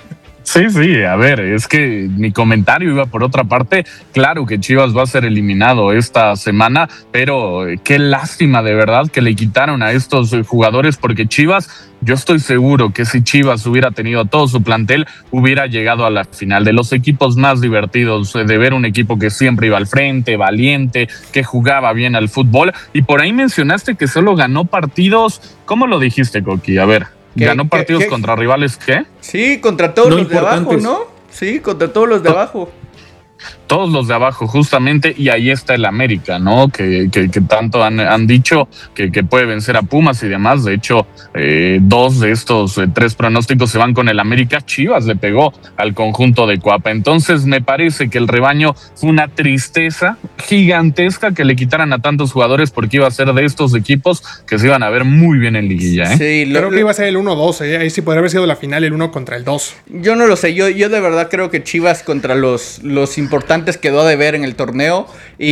Sí, sí, a ver, es que mi comentario iba por otra parte. Claro que Chivas va a ser eliminado esta semana, pero qué lástima de verdad que le quitaron a estos jugadores, porque Chivas, yo estoy seguro que si Chivas hubiera tenido todo su plantel, hubiera llegado a la final. De los equipos más divertidos, de ver un equipo que siempre iba al frente, valiente, que jugaba bien al fútbol. Y por ahí mencionaste que solo ganó partidos, ¿cómo lo dijiste, Coqui? A ver. ¿Qué, ¿Ganó partidos qué, qué? contra rivales qué? Sí, contra todos no los de abajo, ¿no? Sí, contra todos los de abajo. Todos los de abajo, justamente, y ahí está el América, ¿no? Que, que, que tanto han, han dicho que, que puede vencer a Pumas y demás. De hecho, eh, dos de estos eh, tres pronósticos se van con el América. Chivas le pegó al conjunto de Cuapa. Entonces, me parece que el rebaño fue una tristeza gigantesca que le quitaran a tantos jugadores, porque iba a ser de estos equipos que se iban a ver muy bien en liguilla, ¿eh? Sí, lo, creo que iba a ser el uno dos, ¿eh? Ahí sí podría haber sido la final el uno contra el dos. Yo no lo sé, yo, yo de verdad creo que Chivas contra los, los importantes quedó de ver en el torneo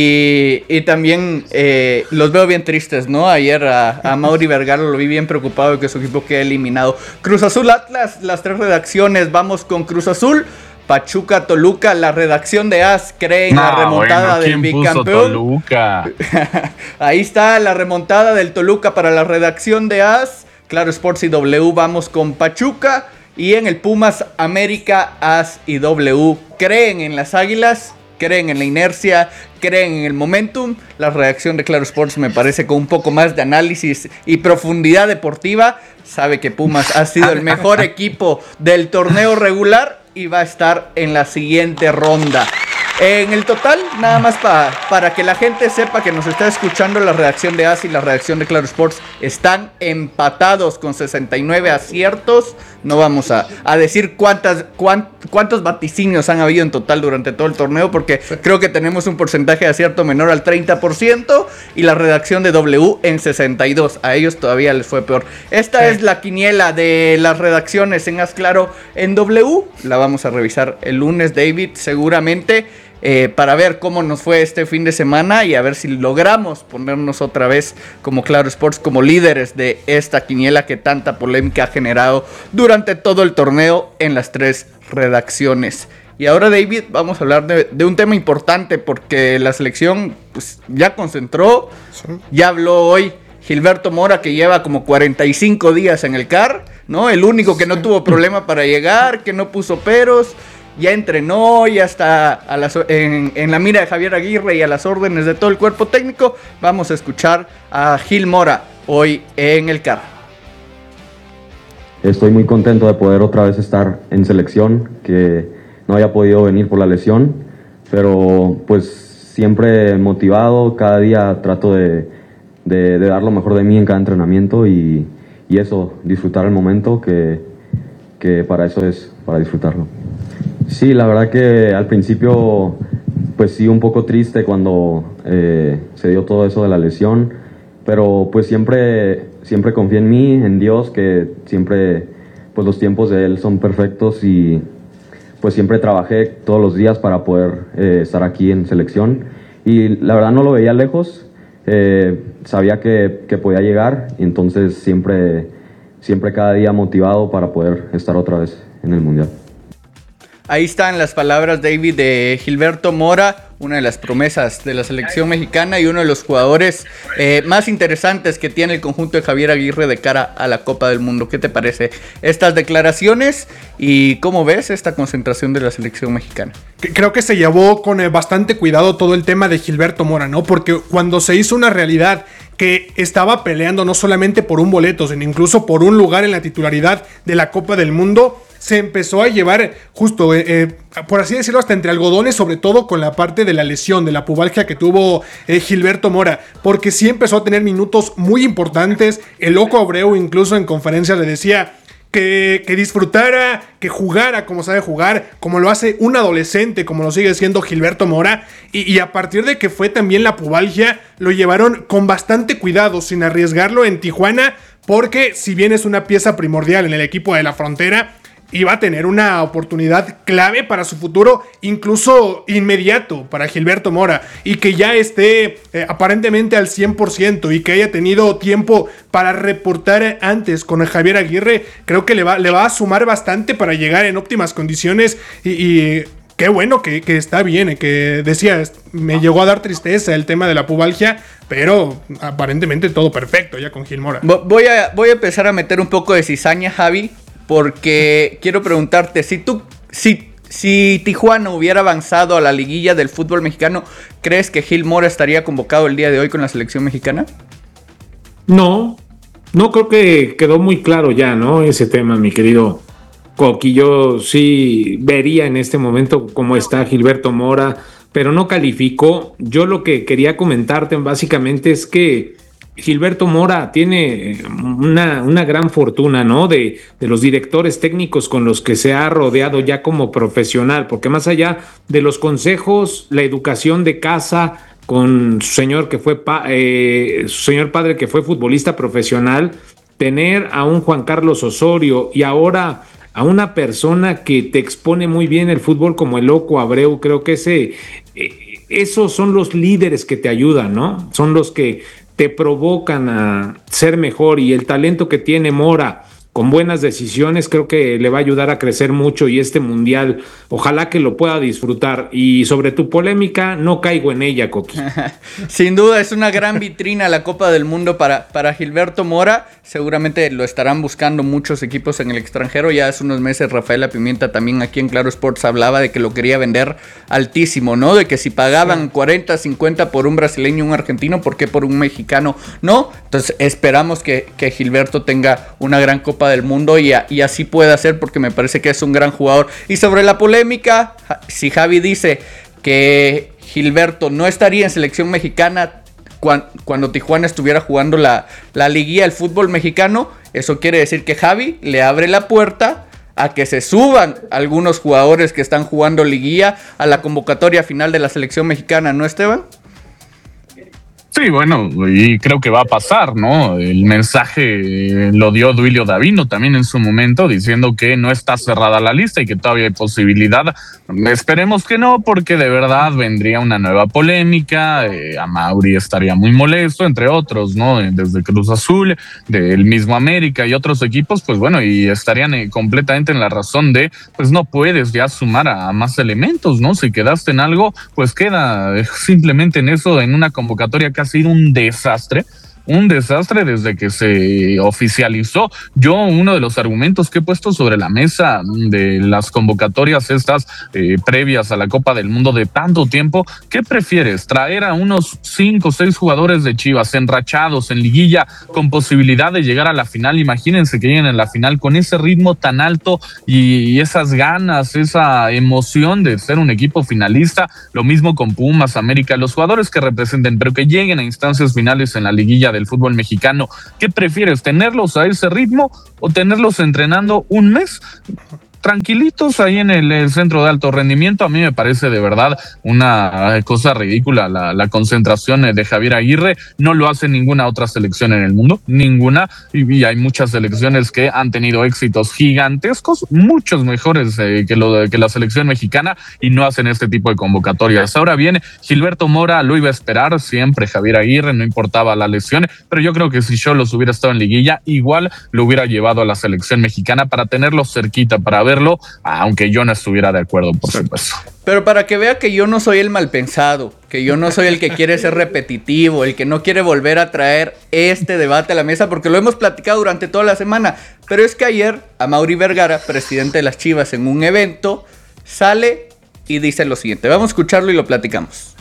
y, y también eh, los veo bien tristes, ¿no? Ayer a, a Mauri Vergara lo vi bien preocupado de que su equipo quede eliminado. Cruz Azul Atlas, las tres redacciones, vamos con Cruz Azul. Pachuca Toluca, la redacción de A S cree en no, la remontada bueno, del bicampeón. Toluca? Ahí está la remontada del Toluca para la redacción de A S. Claro Sports y W, vamos con Pachuca. Y en el Pumas América, A S y W creen en las Águilas, creen en la inercia, creen en el momentum. La redacción de Claro Sports me parece con un poco más de análisis y profundidad deportiva. Sabe que Pumas ha sido el mejor equipo del torneo regular y va a estar en la siguiente ronda. En el total, nada más pa, para que la gente sepa que nos está escuchando, la redacción de A S y la redacción de Claro Sports están empatados con sesenta y nueve aciertos. No vamos a, a decir cuántas, cuánt, cuántos vaticinios han habido en total durante todo el torneo, porque creo que tenemos un porcentaje de acierto menor al treinta por ciento y la redacción de W en sesenta y dos. A ellos todavía les fue peor. Esta sí. es la quiniela de las redacciones en Haz Claro en W. La vamos a revisar el lunes, David, seguramente. Eh, para ver cómo nos fue este fin de semana y a ver si logramos ponernos otra vez como Claro Sports, como líderes de esta quiniela que tanta polémica ha generado durante todo el torneo en las tres redacciones. Y ahora, David, vamos a hablar de, de un tema importante, porque la selección pues, ya concentró, sí. ya habló hoy Gilberto Mora, que lleva como cuarenta y cinco días en el C A R, ¿no? El único que no tuvo problema para llegar, que no puso peros. Ya entrenó, ya está a las, en, en la mira de Javier Aguirre y a las órdenes de todo el cuerpo técnico. Vamos a escuchar a Gil Mora hoy en el C A R. Estoy muy contento de poder otra vez estar en selección, que no haya podido venir por la lesión, pero pues siempre motivado, cada día trato de, de, de dar lo mejor de mí en cada entrenamiento y, y eso, disfrutar el momento, que, que para eso es, para disfrutarlo. Sí, la verdad que al principio pues sí, un poco triste cuando eh, se dio todo eso de la lesión, pero pues siempre, siempre confié en mí, en Dios, que siempre pues los tiempos de Él son perfectos y pues siempre trabajé todos los días para poder eh, estar aquí en selección y la verdad no lo veía lejos, eh, sabía que, que podía llegar y entonces siempre, siempre cada día motivado para poder estar otra vez en el Mundial. Ahí están las palabras, David, de Gilberto Mora, una de las promesas de la selección mexicana y uno de los jugadores eh, más interesantes que tiene el conjunto de Javier Aguirre de cara a la Copa del Mundo. ¿Qué te parece estas declaraciones y cómo ves esta concentración de la selección mexicana? Creo que se llevó con eh, bastante cuidado todo el tema de Gilberto Mora, ¿no? Porque cuando se hizo una realidad que estaba peleando no solamente por un boleto, sino incluso por un lugar en la titularidad de la Copa del Mundo, se empezó a llevar justo, eh, eh, por así decirlo, hasta entre algodones, sobre todo con la parte de la lesión, de la pubalgia que tuvo eh, Gilberto Mora, porque sí empezó a tener minutos muy importantes. El Loco Abreu incluso en conferencia le decía que, que disfrutara, que jugara como sabe jugar, como lo hace un adolescente, como lo sigue siendo Gilberto Mora, y, y a partir de que fue también la pubalgia, lo llevaron con bastante cuidado, sin arriesgarlo en Tijuana, porque si bien es una pieza primordial en el equipo de la Frontera, iba a tener una oportunidad clave para su futuro, incluso inmediato para Gilberto Mora, y que ya esté eh, aparentemente al cien por ciento y que haya tenido tiempo para reportar antes con el Javier Aguirre, creo que le va, le va a sumar bastante para llegar en óptimas condiciones y... y qué bueno que, que está bien, que decía, me llegó a dar tristeza el tema de la pubalgia, pero aparentemente todo perfecto ya con Gil Mora. Voy a, voy a empezar a meter un poco de cizaña, Javi, porque quiero preguntarte, si tú, si, si Tijuana hubiera avanzado a la liguilla del fútbol mexicano, ¿crees que Gil Mora estaría convocado el día de hoy con la selección mexicana? No, no creo que quedó muy claro ya, ¿no? Ese tema, mi querido Coqui. Yo sí vería en este momento cómo está Gilberto Mora, pero no calificó. Yo lo que quería comentarte básicamente es que Gilberto Mora tiene una, una gran fortuna, ¿no? De, de los directores técnicos con los que se ha rodeado ya como profesional, porque más allá de los consejos, la educación de casa con su señor que fue pa, eh, su señor padre que fue futbolista profesional, tener a un Juan Carlos Osorio y ahora a una persona que te expone muy bien el fútbol como el Loco Abreu, creo que ese, eh, esos son los líderes que te ayudan, ¿no? Son los que te provocan a ser mejor, y el talento que tiene Mora con buenas decisiones creo que le va a ayudar a crecer mucho, y este mundial ojalá que lo pueda disfrutar. Y sobre tu polémica, no caigo en ella, Coqui. Sin duda es una gran vitrina la Copa del Mundo para, para Gilberto Mora. Seguramente lo estarán buscando muchos equipos en el extranjero. Ya hace unos meses Rafaela Pimienta también aquí en Claro Sports hablaba de que lo quería vender altísimo, ¿no? De que si pagaban cuarenta, cincuenta por un brasileño y un argentino, ¿por qué por un mexicano no? Entonces esperamos que, que Gilberto tenga una gran Copa del Mundo y, a, y así pueda ser, porque me parece que es un gran jugador. Y sobre la polémica, si Javi dice que Gilberto no estaría en selección mexicana cuando, cuando Tijuana estuviera jugando la, la liguilla del fútbol mexicano, eso quiere decir que Javi le abre la puerta a que se suban algunos jugadores que están jugando liguilla a la convocatoria final de la selección mexicana, ¿no, Esteban? Sí, bueno, y creo que va a pasar, ¿no? El mensaje lo dio Duilio Davino también en su momento, diciendo que no está cerrada la lista y que todavía hay posibilidad. Esperemos que no, porque de verdad vendría una nueva polémica, eh, Amauri estaría muy molesto, entre otros, ¿no? Desde Cruz Azul, del mismo América y otros equipos, pues bueno, y estarían eh, completamente en la razón de, pues no puedes ya sumar a, a más elementos, ¿no? Si quedaste en algo, pues queda eh, simplemente en eso, en una convocatoria que ha sido un desastre. un desastre desde que se oficializó. Yo, uno de los argumentos que he puesto sobre la mesa de las convocatorias estas eh, previas a la Copa del Mundo de tanto tiempo, ¿qué prefieres? ¿Traer a unos cinco o seis jugadores de Chivas enrachados en liguilla con posibilidad de llegar a la final? Imagínense que lleguen a la final con ese ritmo tan alto y, y esas ganas, esa emoción de ser un equipo finalista. Lo mismo con Pumas, América, los jugadores que representen, pero que lleguen a instancias finales en la liguilla del fútbol mexicano. ¿Qué prefieres? ¿Tenerlos a ese ritmo o tenerlos entrenando un mes tranquilitos ahí en el, el centro de alto rendimiento? A mí me parece de verdad una cosa ridícula la, la concentración de Javier Aguirre. No lo hace ninguna otra selección en el mundo, ninguna, y, y hay muchas selecciones que han tenido éxitos gigantescos, muchos mejores eh, que, lo de, que la selección mexicana, y no hacen este tipo de convocatorias. Ahora bien, Gilberto Mora lo iba a esperar siempre Javier Aguirre, no importaba la lesión, pero yo creo que si Xolos hubiera estado en liguilla, igual lo hubiera llevado a la selección mexicana para tenerlo cerquita, para ver verlo, aunque yo no estuviera de acuerdo, por supuesto. Pero para que vea que yo no soy el mal pensado, que yo no soy el que quiere ser repetitivo, el que no quiere volver a traer este debate a la mesa, porque lo hemos platicado durante toda la semana. Pero es que ayer, Amaury Vergara, presidente de las Chivas, en un evento, sale y dice lo siguiente. Vamos a escucharlo y lo platicamos.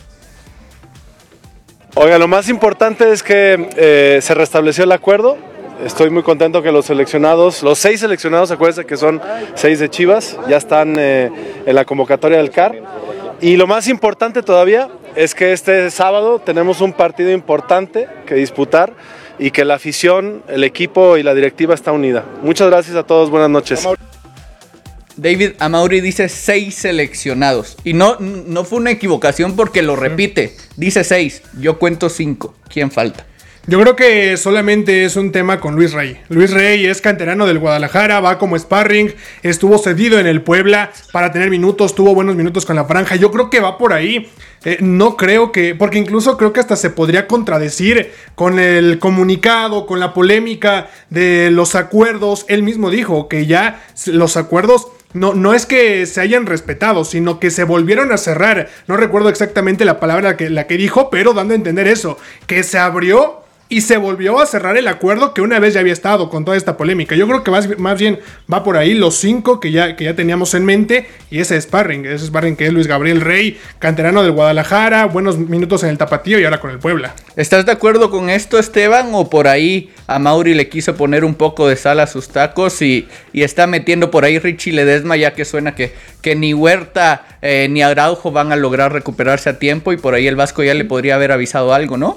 Oiga, lo más importante es que eh, se restableció el acuerdo. Estoy muy contento que los seleccionados, los seis seleccionados, acuérdense que son seis de Chivas, ya están eh, en la convocatoria del C A R. Y lo más importante todavía es que este sábado tenemos un partido importante que disputar y que la afición, el equipo y la directiva está unida. Muchas gracias a todos, buenas noches. David, Amaury dice seis seleccionados. Y no, no fue una equivocación porque lo repite. Dice seis, yo cuento cinco. ¿Quién falta? Yo creo que solamente es un tema con Luis Rey. Luis Rey es canterano del Guadalajara, va como sparring, estuvo cedido en el Puebla para tener minutos, tuvo buenos minutos con la franja. Yo creo que va por ahí. Eh, no creo que, porque incluso creo que hasta se podría contradecir con el comunicado, con la polémica de los acuerdos. Él mismo dijo que ya los acuerdos no, no es que se hayan respetado, sino que se volvieron a cerrar. No recuerdo exactamente la palabra que, la que dijo, pero dando a entender eso, que se abrió y se volvió a cerrar el acuerdo que una vez ya había estado con toda esta polémica. Yo creo que más, más bien va por ahí los cinco que ya, que ya teníamos en mente. Y ese sparring, ese sparring que es Luis Gabriel Rey, canterano del Guadalajara, buenos minutos en el Tapatío y ahora con el Puebla. ¿Estás de acuerdo con esto, Esteban? ¿O por ahí Amaury le quiso poner un poco de sal a sus tacos y, y está metiendo por ahí Richie Ledesma, ya que suena que, que ni Huerta eh, ni Araujo van a lograr recuperarse a tiempo y por ahí el Vasco ya le podría haber avisado algo, ¿no?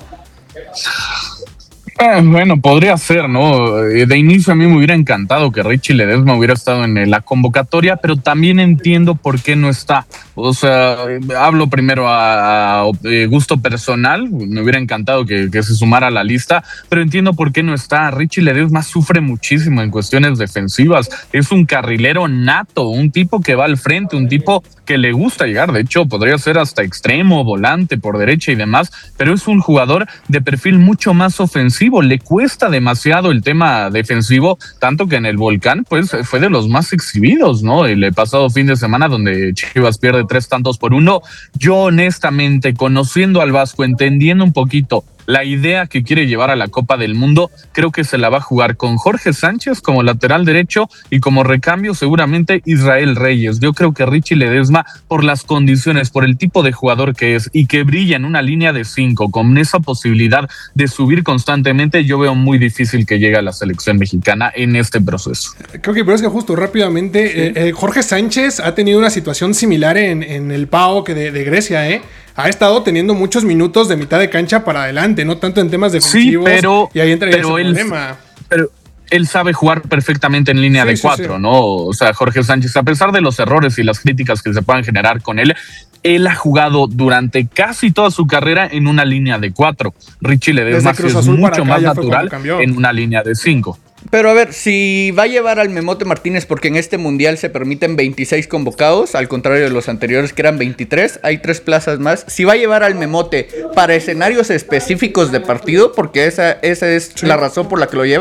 Eh, bueno, podría ser, ¿no? De inicio a mí me hubiera encantado que Richie Ledesma hubiera estado en la convocatoria, pero también entiendo por qué no está. O sea, hablo primero a, a gusto personal, me hubiera encantado que, que se sumara a la lista, pero entiendo por qué no está. Richie Ledesma sufre muchísimo en cuestiones defensivas, es un carrilero nato, un tipo que va al frente, un tipo que le gusta llegar, de hecho podría ser hasta extremo, volante por derecha y demás, pero es un jugador de perfil mucho más ofensivo, le cuesta demasiado el tema defensivo, tanto que en el Volcán pues fue de los más exhibidos, ¿no? El pasado fin de semana donde Chivas pierde tres tantos por uno. Yo honestamente, conociendo al Vasco, entendiendo un poquito la idea que quiere llevar a la Copa del Mundo, creo que se la va a jugar con Jorge Sánchez como lateral derecho y como recambio seguramente Israel Reyes. Yo creo que Richie Ledesma, por las condiciones, por el tipo de jugador que es y que brilla en una línea de cinco con esa posibilidad de subir constantemente, yo veo muy difícil que llegue a la selección mexicana en este proceso. Creo que, pero es que justo rápidamente, sí. eh, eh, Jorge Sánchez ha tenido una situación similar en, en el P A O que de, de Grecia, ¿eh? Ha estado teniendo muchos minutos de mitad de cancha para adelante, no tanto en temas defensivos. Sí, pero, y ahí entra pero ese él, problema. Pero él sabe jugar perfectamente en línea sí, de cuatro, sí, sí. ¿no? O sea, Jorge Sánchez, a pesar de los errores y las críticas que se puedan generar con él, él ha jugado durante casi toda su carrera en una línea de cuatro. Richie Ledesma es mucho más natural en una línea de cinco. Pero a ver, si va a llevar al Memote Martínez, porque en este mundial se permiten veintiséis convocados, al contrario de los anteriores que eran veintitrés, hay tres plazas más. Si va a llevar al Memote para escenarios específicos de partido, porque esa, esa es sí. la razón por la que lo lleva,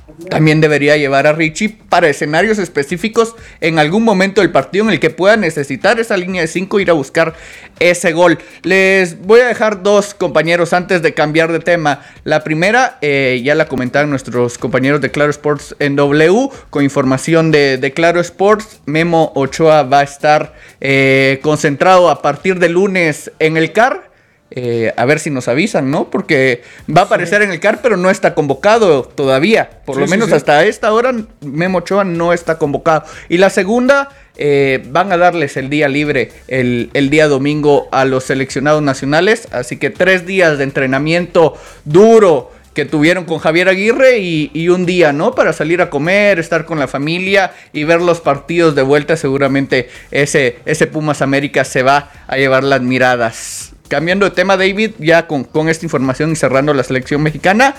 también debería llevar a Richie para escenarios específicos en algún momento del partido en el que pueda necesitar esa línea de cinco, ir a buscar ese gol. Les voy a dejar dos, compañeros, antes de cambiar de tema. La primera, eh, ya la comentaron nuestros compañeros de Claro Sports en W, con información de, de Claro Sports. Memo Ochoa va a estar eh, concentrado a partir de lunes en el C A R. Eh, a ver si nos avisan, ¿no? Porque va a aparecer sí. en el C A R, pero no está convocado todavía. Por sí, lo menos sí, sí. hasta esta hora, Memo Ochoa no está convocado. Y la segunda, eh, van a darles el día libre el, el día domingo a los seleccionados nacionales. Así que tres días de entrenamiento duro que tuvieron con Javier Aguirre y, y un día, ¿no? Para salir a comer, estar con la familia y ver los partidos de vuelta. Seguramente ese, ese Pumas América se va a llevar las miradas. Cambiando de tema, David, ya con, con esta información y cerrando la selección mexicana,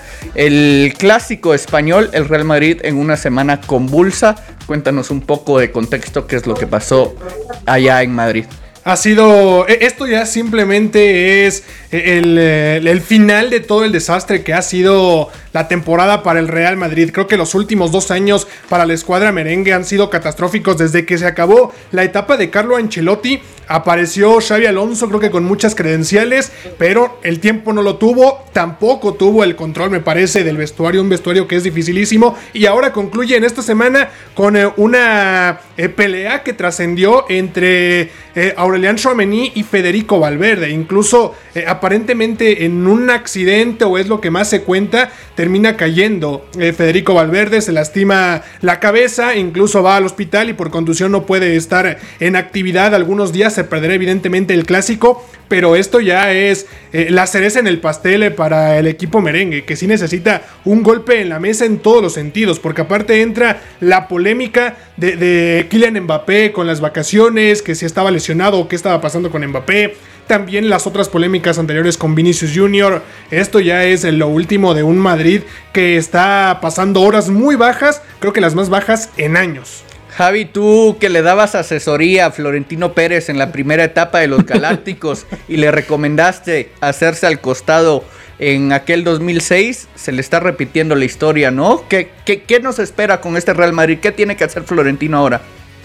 el clásico español, el Real Madrid en una semana convulsa. Cuéntanos un poco de contexto, qué es lo que pasó allá en Madrid. Ha sido, esto ya simplemente es el, el, el final de todo el desastre que ha sido la temporada para el Real Madrid. Creo que los últimos dos años para la escuadra merengue han sido catastróficos. Desde que se acabó la etapa de Carlo Ancelotti, apareció Xabi Alonso, creo que con muchas credenciales, pero el tiempo no lo tuvo, tampoco tuvo el control, me parece, del vestuario, un vestuario que es dificilísimo, y ahora concluye en esta semana con eh, una eh, pelea que trascendió entre eh, Aurelian Tchouaméni y Federico Valverde. Incluso eh, aparentemente en un accidente, o es lo que más se cuenta, termina cayendo eh, Federico Valverde, se lastima la cabeza, incluso va al hospital y por contusión no puede estar en actividad algunos días. Se perderá evidentemente el clásico, pero esto ya es eh, la cereza en el pastel para el equipo merengue, que sí necesita un golpe en la mesa en todos los sentidos, porque aparte entra la polémica de, de Kylian Mbappé con las vacaciones, que si estaba lesionado o qué estaba pasando con Mbappé. También las otras polémicas anteriores con Vinicius Junior Esto ya es lo último de un Madrid que está pasando horas muy bajas, creo que las más bajas en años. Javi, tú que le dabas asesoría a Florentino Pérez en la primera etapa de los Galácticos y le recomendaste hacerse al costado en aquel dos mil seis, se le está repitiendo la historia, ¿no? ¿Qué, qué, qué nos espera con este Real Madrid? ¿Qué tiene que hacer Florentino ahora?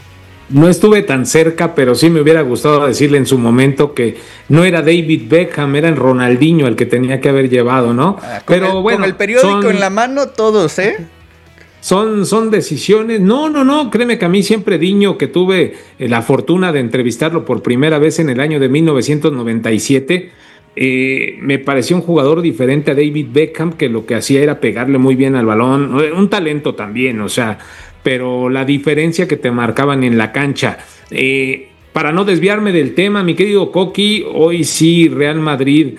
No estuve tan cerca, pero sí me hubiera gustado decirle en su momento que no era David Beckham, era el Ronaldinho el que tenía que haber llevado, ¿no? Ah, con pero el, bueno, con el periódico son... en la mano todos, ¿eh? Son, son decisiones, no, no, no, créeme que a mí siempre Diño, que tuve la fortuna de entrevistarlo por primera vez en el año de mil novecientos noventa y siete, eh, me pareció un jugador diferente a David Beckham, que lo que hacía era pegarle muy bien al balón, un talento también, o sea, pero la diferencia que te marcaban en la cancha. Eh, para no desviarme del tema, mi querido Coqui, hoy sí Real Madrid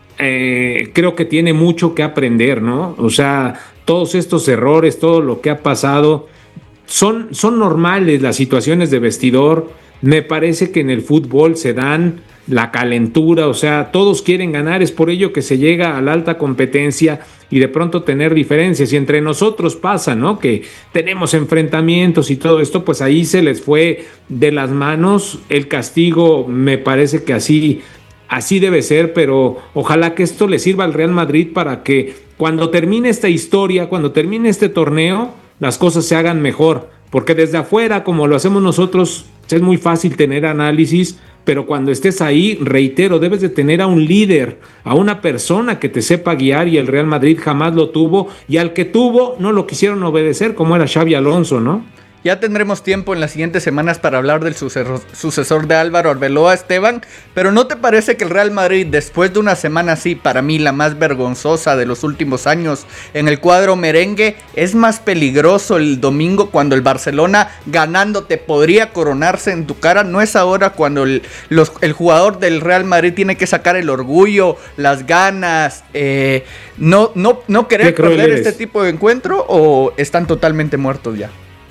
eh, creo que tiene mucho que aprender, ¿no? O sea, todos estos errores, todo lo que ha pasado, son, son normales las situaciones de vestidor. Me parece que en el fútbol se dan la calentura, o sea, todos quieren ganar, es por ello que se llega a la alta competencia y de pronto tener diferencias, y entre nosotros pasa, ¿no? Que tenemos enfrentamientos y todo esto, pues ahí se les fue de las manos el castigo. Me parece que así, así debe ser, pero ojalá que esto le sirva al Real Madrid para que cuando termine esta historia, cuando termine este torneo, las cosas se hagan mejor, porque desde afuera, como lo hacemos nosotros, es muy fácil tener análisis, pero cuando estés ahí, reitero, debes de tener a un líder, a una persona que te sepa guiar, y el Real Madrid jamás lo tuvo, y al que tuvo no lo quisieron obedecer, como era Xabi Alonso, ¿no? Ya tendremos tiempo en las siguientes semanas para hablar del sucesor, sucesor de Álvaro Arbeloa, Esteban, pero ¿no te parece que el Real Madrid, después de una semana así, para mí la más vergonzosa de los últimos años en el cuadro merengue, es más peligroso el domingo cuando el Barcelona ganándote podría coronarse en tu cara? ¿No es ahora cuando el, los, el jugador del Real Madrid tiene que sacar el orgullo, las ganas, eh, no, no, no querer perder este tipo de encuentro, o están totalmente muertos ya?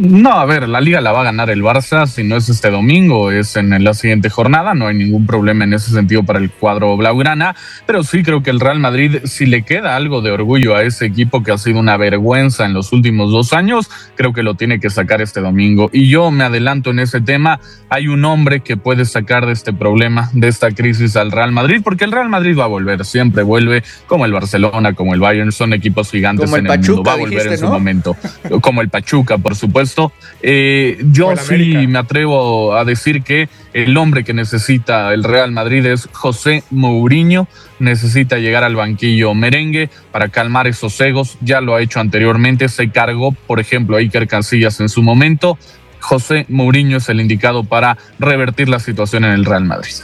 No, a ver, la Liga la va a ganar el Barça, si no es este domingo, es en la siguiente jornada, no hay ningún problema en ese sentido para el cuadro blaugrana, pero sí creo que el Real Madrid, si le queda algo de orgullo a ese equipo que ha sido una vergüenza en los últimos dos años, creo que lo tiene que sacar este domingo. Y yo me adelanto en ese tema, hay un hombre que puede sacar de este problema, de esta crisis al Real Madrid, porque el Real Madrid va a volver, siempre vuelve, como el Barcelona, como el Bayern, son equipos gigantes como en el, el Pachuca, mundo, va a volver dijiste, en su ¿no? momento, como el Pachuca, por supuesto. Eh, yo sí me atrevo a decir que el hombre que necesita el Real Madrid es José Mourinho, necesita llegar al banquillo merengue para calmar esos egos, ya lo ha hecho anteriormente, se cargó, por ejemplo, a Iker Casillas en su momento. José Mourinho es el indicado para revertir la situación en el Real Madrid.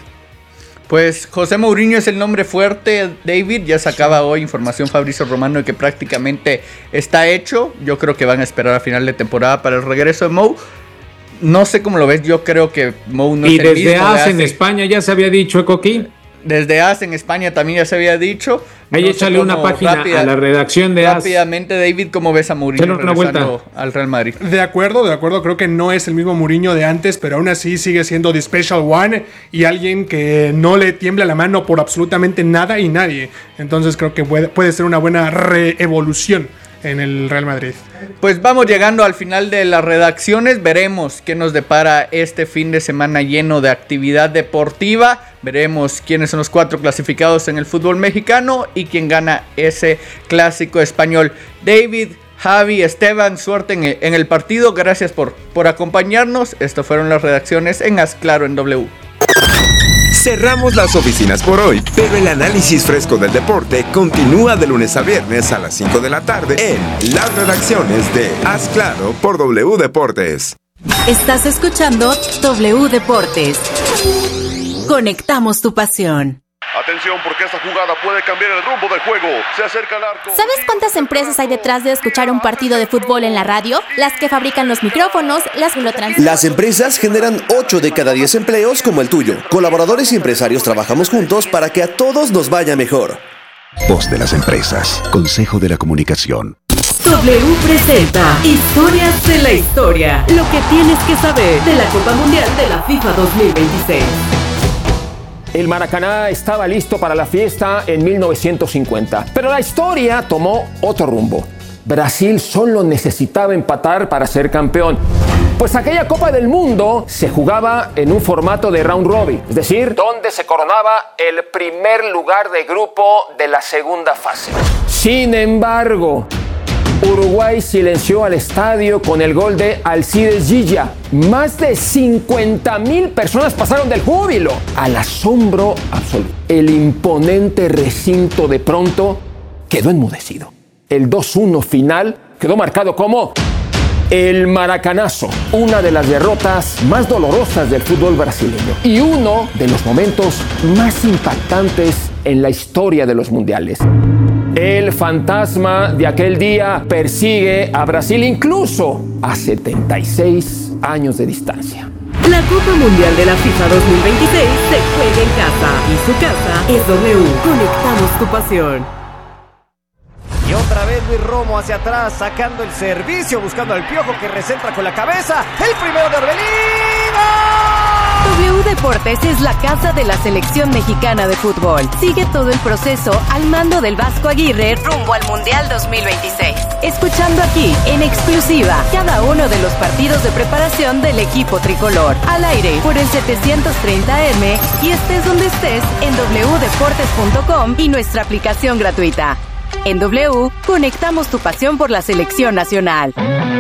Pues José Mourinho es el nombre fuerte, David. Ya sacaba hoy información Fabrizio Romano de que prácticamente está hecho. Yo creo que van a esperar a final de temporada para el regreso de Mou. No sé cómo lo ves, yo creo que Mou no y es el mismo. Y desde A S en España ya se había dicho, Coqui. Desde A S en España también ya se había dicho. Ahí no échale una página rápida, a la redacción de A S. Rápidamente, David, ¿cómo ves a Mourinho regresando al Real Madrid? De acuerdo, de acuerdo. Creo que no es el mismo Mourinho de antes, pero aún así sigue siendo the special one y alguien que no le tiembla la mano por absolutamente nada y nadie. Entonces creo que puede, puede ser una buena reevolución en el Real Madrid. Pues vamos llegando al final de las redacciones. Veremos qué nos depara este fin de semana lleno de actividad deportiva. Veremos quiénes son los cuatro clasificados en el fútbol mexicano y quién gana ese clásico español. David, Javi, Esteban, suerte en el, en el partido. Gracias por, por acompañarnos. Estas fueron las redacciones en Haz Claro en W. Cerramos las oficinas por hoy, pero el análisis fresco del deporte continúa de lunes a viernes a las cinco de la tarde en las redacciones de Haz Claro por W Deportes. Estás escuchando W Deportes. Conectamos tu pasión. Atención, porque esta jugada puede cambiar el rumbo del juego. Se acerca al arco. ¿Sabes cuántas empresas hay detrás de escuchar un partido de fútbol en la radio? Las que fabrican los micrófonos, las que lo transmiten. Las empresas generan ocho de cada diez empleos como el tuyo. Colaboradores y empresarios trabajamos juntos para que a todos nos vaya mejor. Voz de las empresas. Consejo de la Comunicación. W presenta Historias de la Historia. Lo que tienes que saber de la Copa Mundial de la FIFA dos mil veintiséis. El Maracaná estaba listo para la fiesta en mil novecientos cincuenta, pero la historia tomó otro rumbo. Brasil solo necesitaba empatar para ser campeón, pues aquella Copa del Mundo se jugaba en un formato de round robin, es decir, donde se coronaba el primer lugar de grupo de la segunda fase. Sin embargo, Uruguay silenció al estadio con el gol de Alcides Gilla. Más de cincuenta mil personas pasaron del júbilo al asombro absoluto. El imponente recinto de pronto quedó enmudecido. El dos uno final quedó marcado como el Maracanazo, una de las derrotas más dolorosas del fútbol brasileño y uno de los momentos más impactantes en la historia de los mundiales. El fantasma de aquel día persigue a Brasil incluso a setenta y seis años de distancia. La Copa Mundial de la FIFA dos mil veintiséis se juega en casa y su casa es W. Conectamos tu pasión. Y otra vez Luis Romo hacia atrás, sacando el servicio, buscando al Piojo que recentra con la cabeza. El primero de Orbelín. W Deportes es la casa de la selección mexicana de fútbol. Sigue todo el proceso al mando del Vasco Aguirre rumbo al Mundial dos mil veintiséis. Escuchando aquí, en exclusiva, cada uno de los partidos de preparación del equipo tricolor. Al aire, por el setecientos treinta M y estés donde estés en doble u deportes punto com y nuestra aplicación gratuita. En W, conectamos tu pasión por la selección nacional.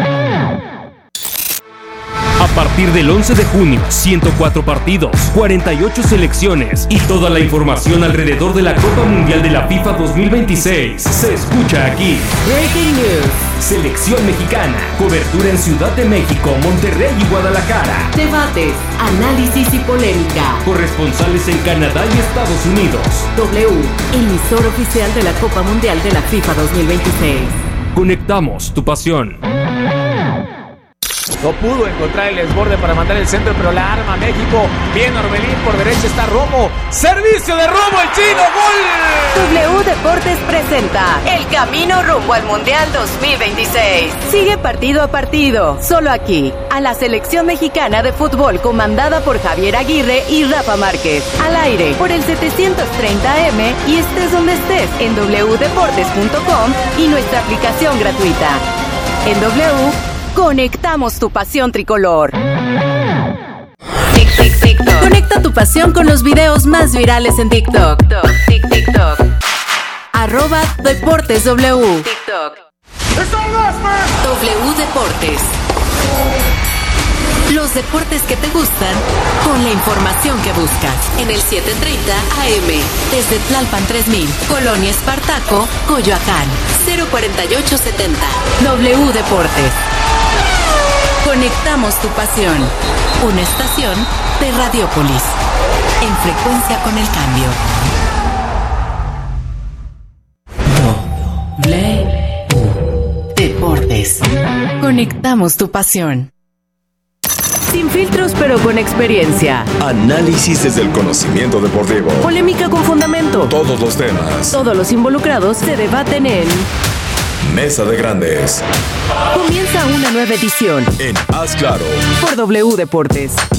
A partir del once de junio, ciento cuatro partidos, cuarenta y ocho selecciones y toda la información alrededor de la Copa Mundial de la FIFA dos mil veintiséis se escucha aquí. Breaking News. Selección mexicana. Cobertura en Ciudad de México, Monterrey y Guadalajara. Debates, análisis y polémica. Corresponsales en Canadá y Estados Unidos. W, emisor oficial de la Copa Mundial de la FIFA dos mil veintiséis. Conectamos tu pasión. No pudo encontrar el desborde para mandar el centro, pero la arma México. Bien Orbelín, por derecha está Romo. Servicio de Romo, el chino, gol. W Deportes presenta El Camino rumbo al Mundial dos mil veintiséis. Sigue partido a partido, solo aquí, a la selección mexicana de fútbol comandada por Javier Aguirre y Rafa Márquez. Al aire, por el setecientos treinta A M y estés donde estés en doble u deportes punto com y nuestra aplicación gratuita. En W, conectamos tu pasión tricolor. Tic, tic, TikTok. Conecta tu pasión con los videos más virales en TikTok. Tic, TikTok. Arroba Deportes W. TikTok. W Deportes. Los deportes que te gustan con la información que buscas. En el setecientos treinta A M. Desde Tlalpan tres mil. Colonia Espartaco, Coyoacán. cero cuarenta y ocho setenta. W Deportes. Conectamos tu pasión. Una estación de Radiopolis. En frecuencia con el cambio. W Deportes. Conectamos tu pasión. Sin filtros pero con experiencia. Análisis desde el conocimiento deportivo. Polémica con fundamento. Todos los temas. Todos los involucrados se debaten en Mesa de Grandes. Comienza una nueva edición en Haz Claro por W Deportes.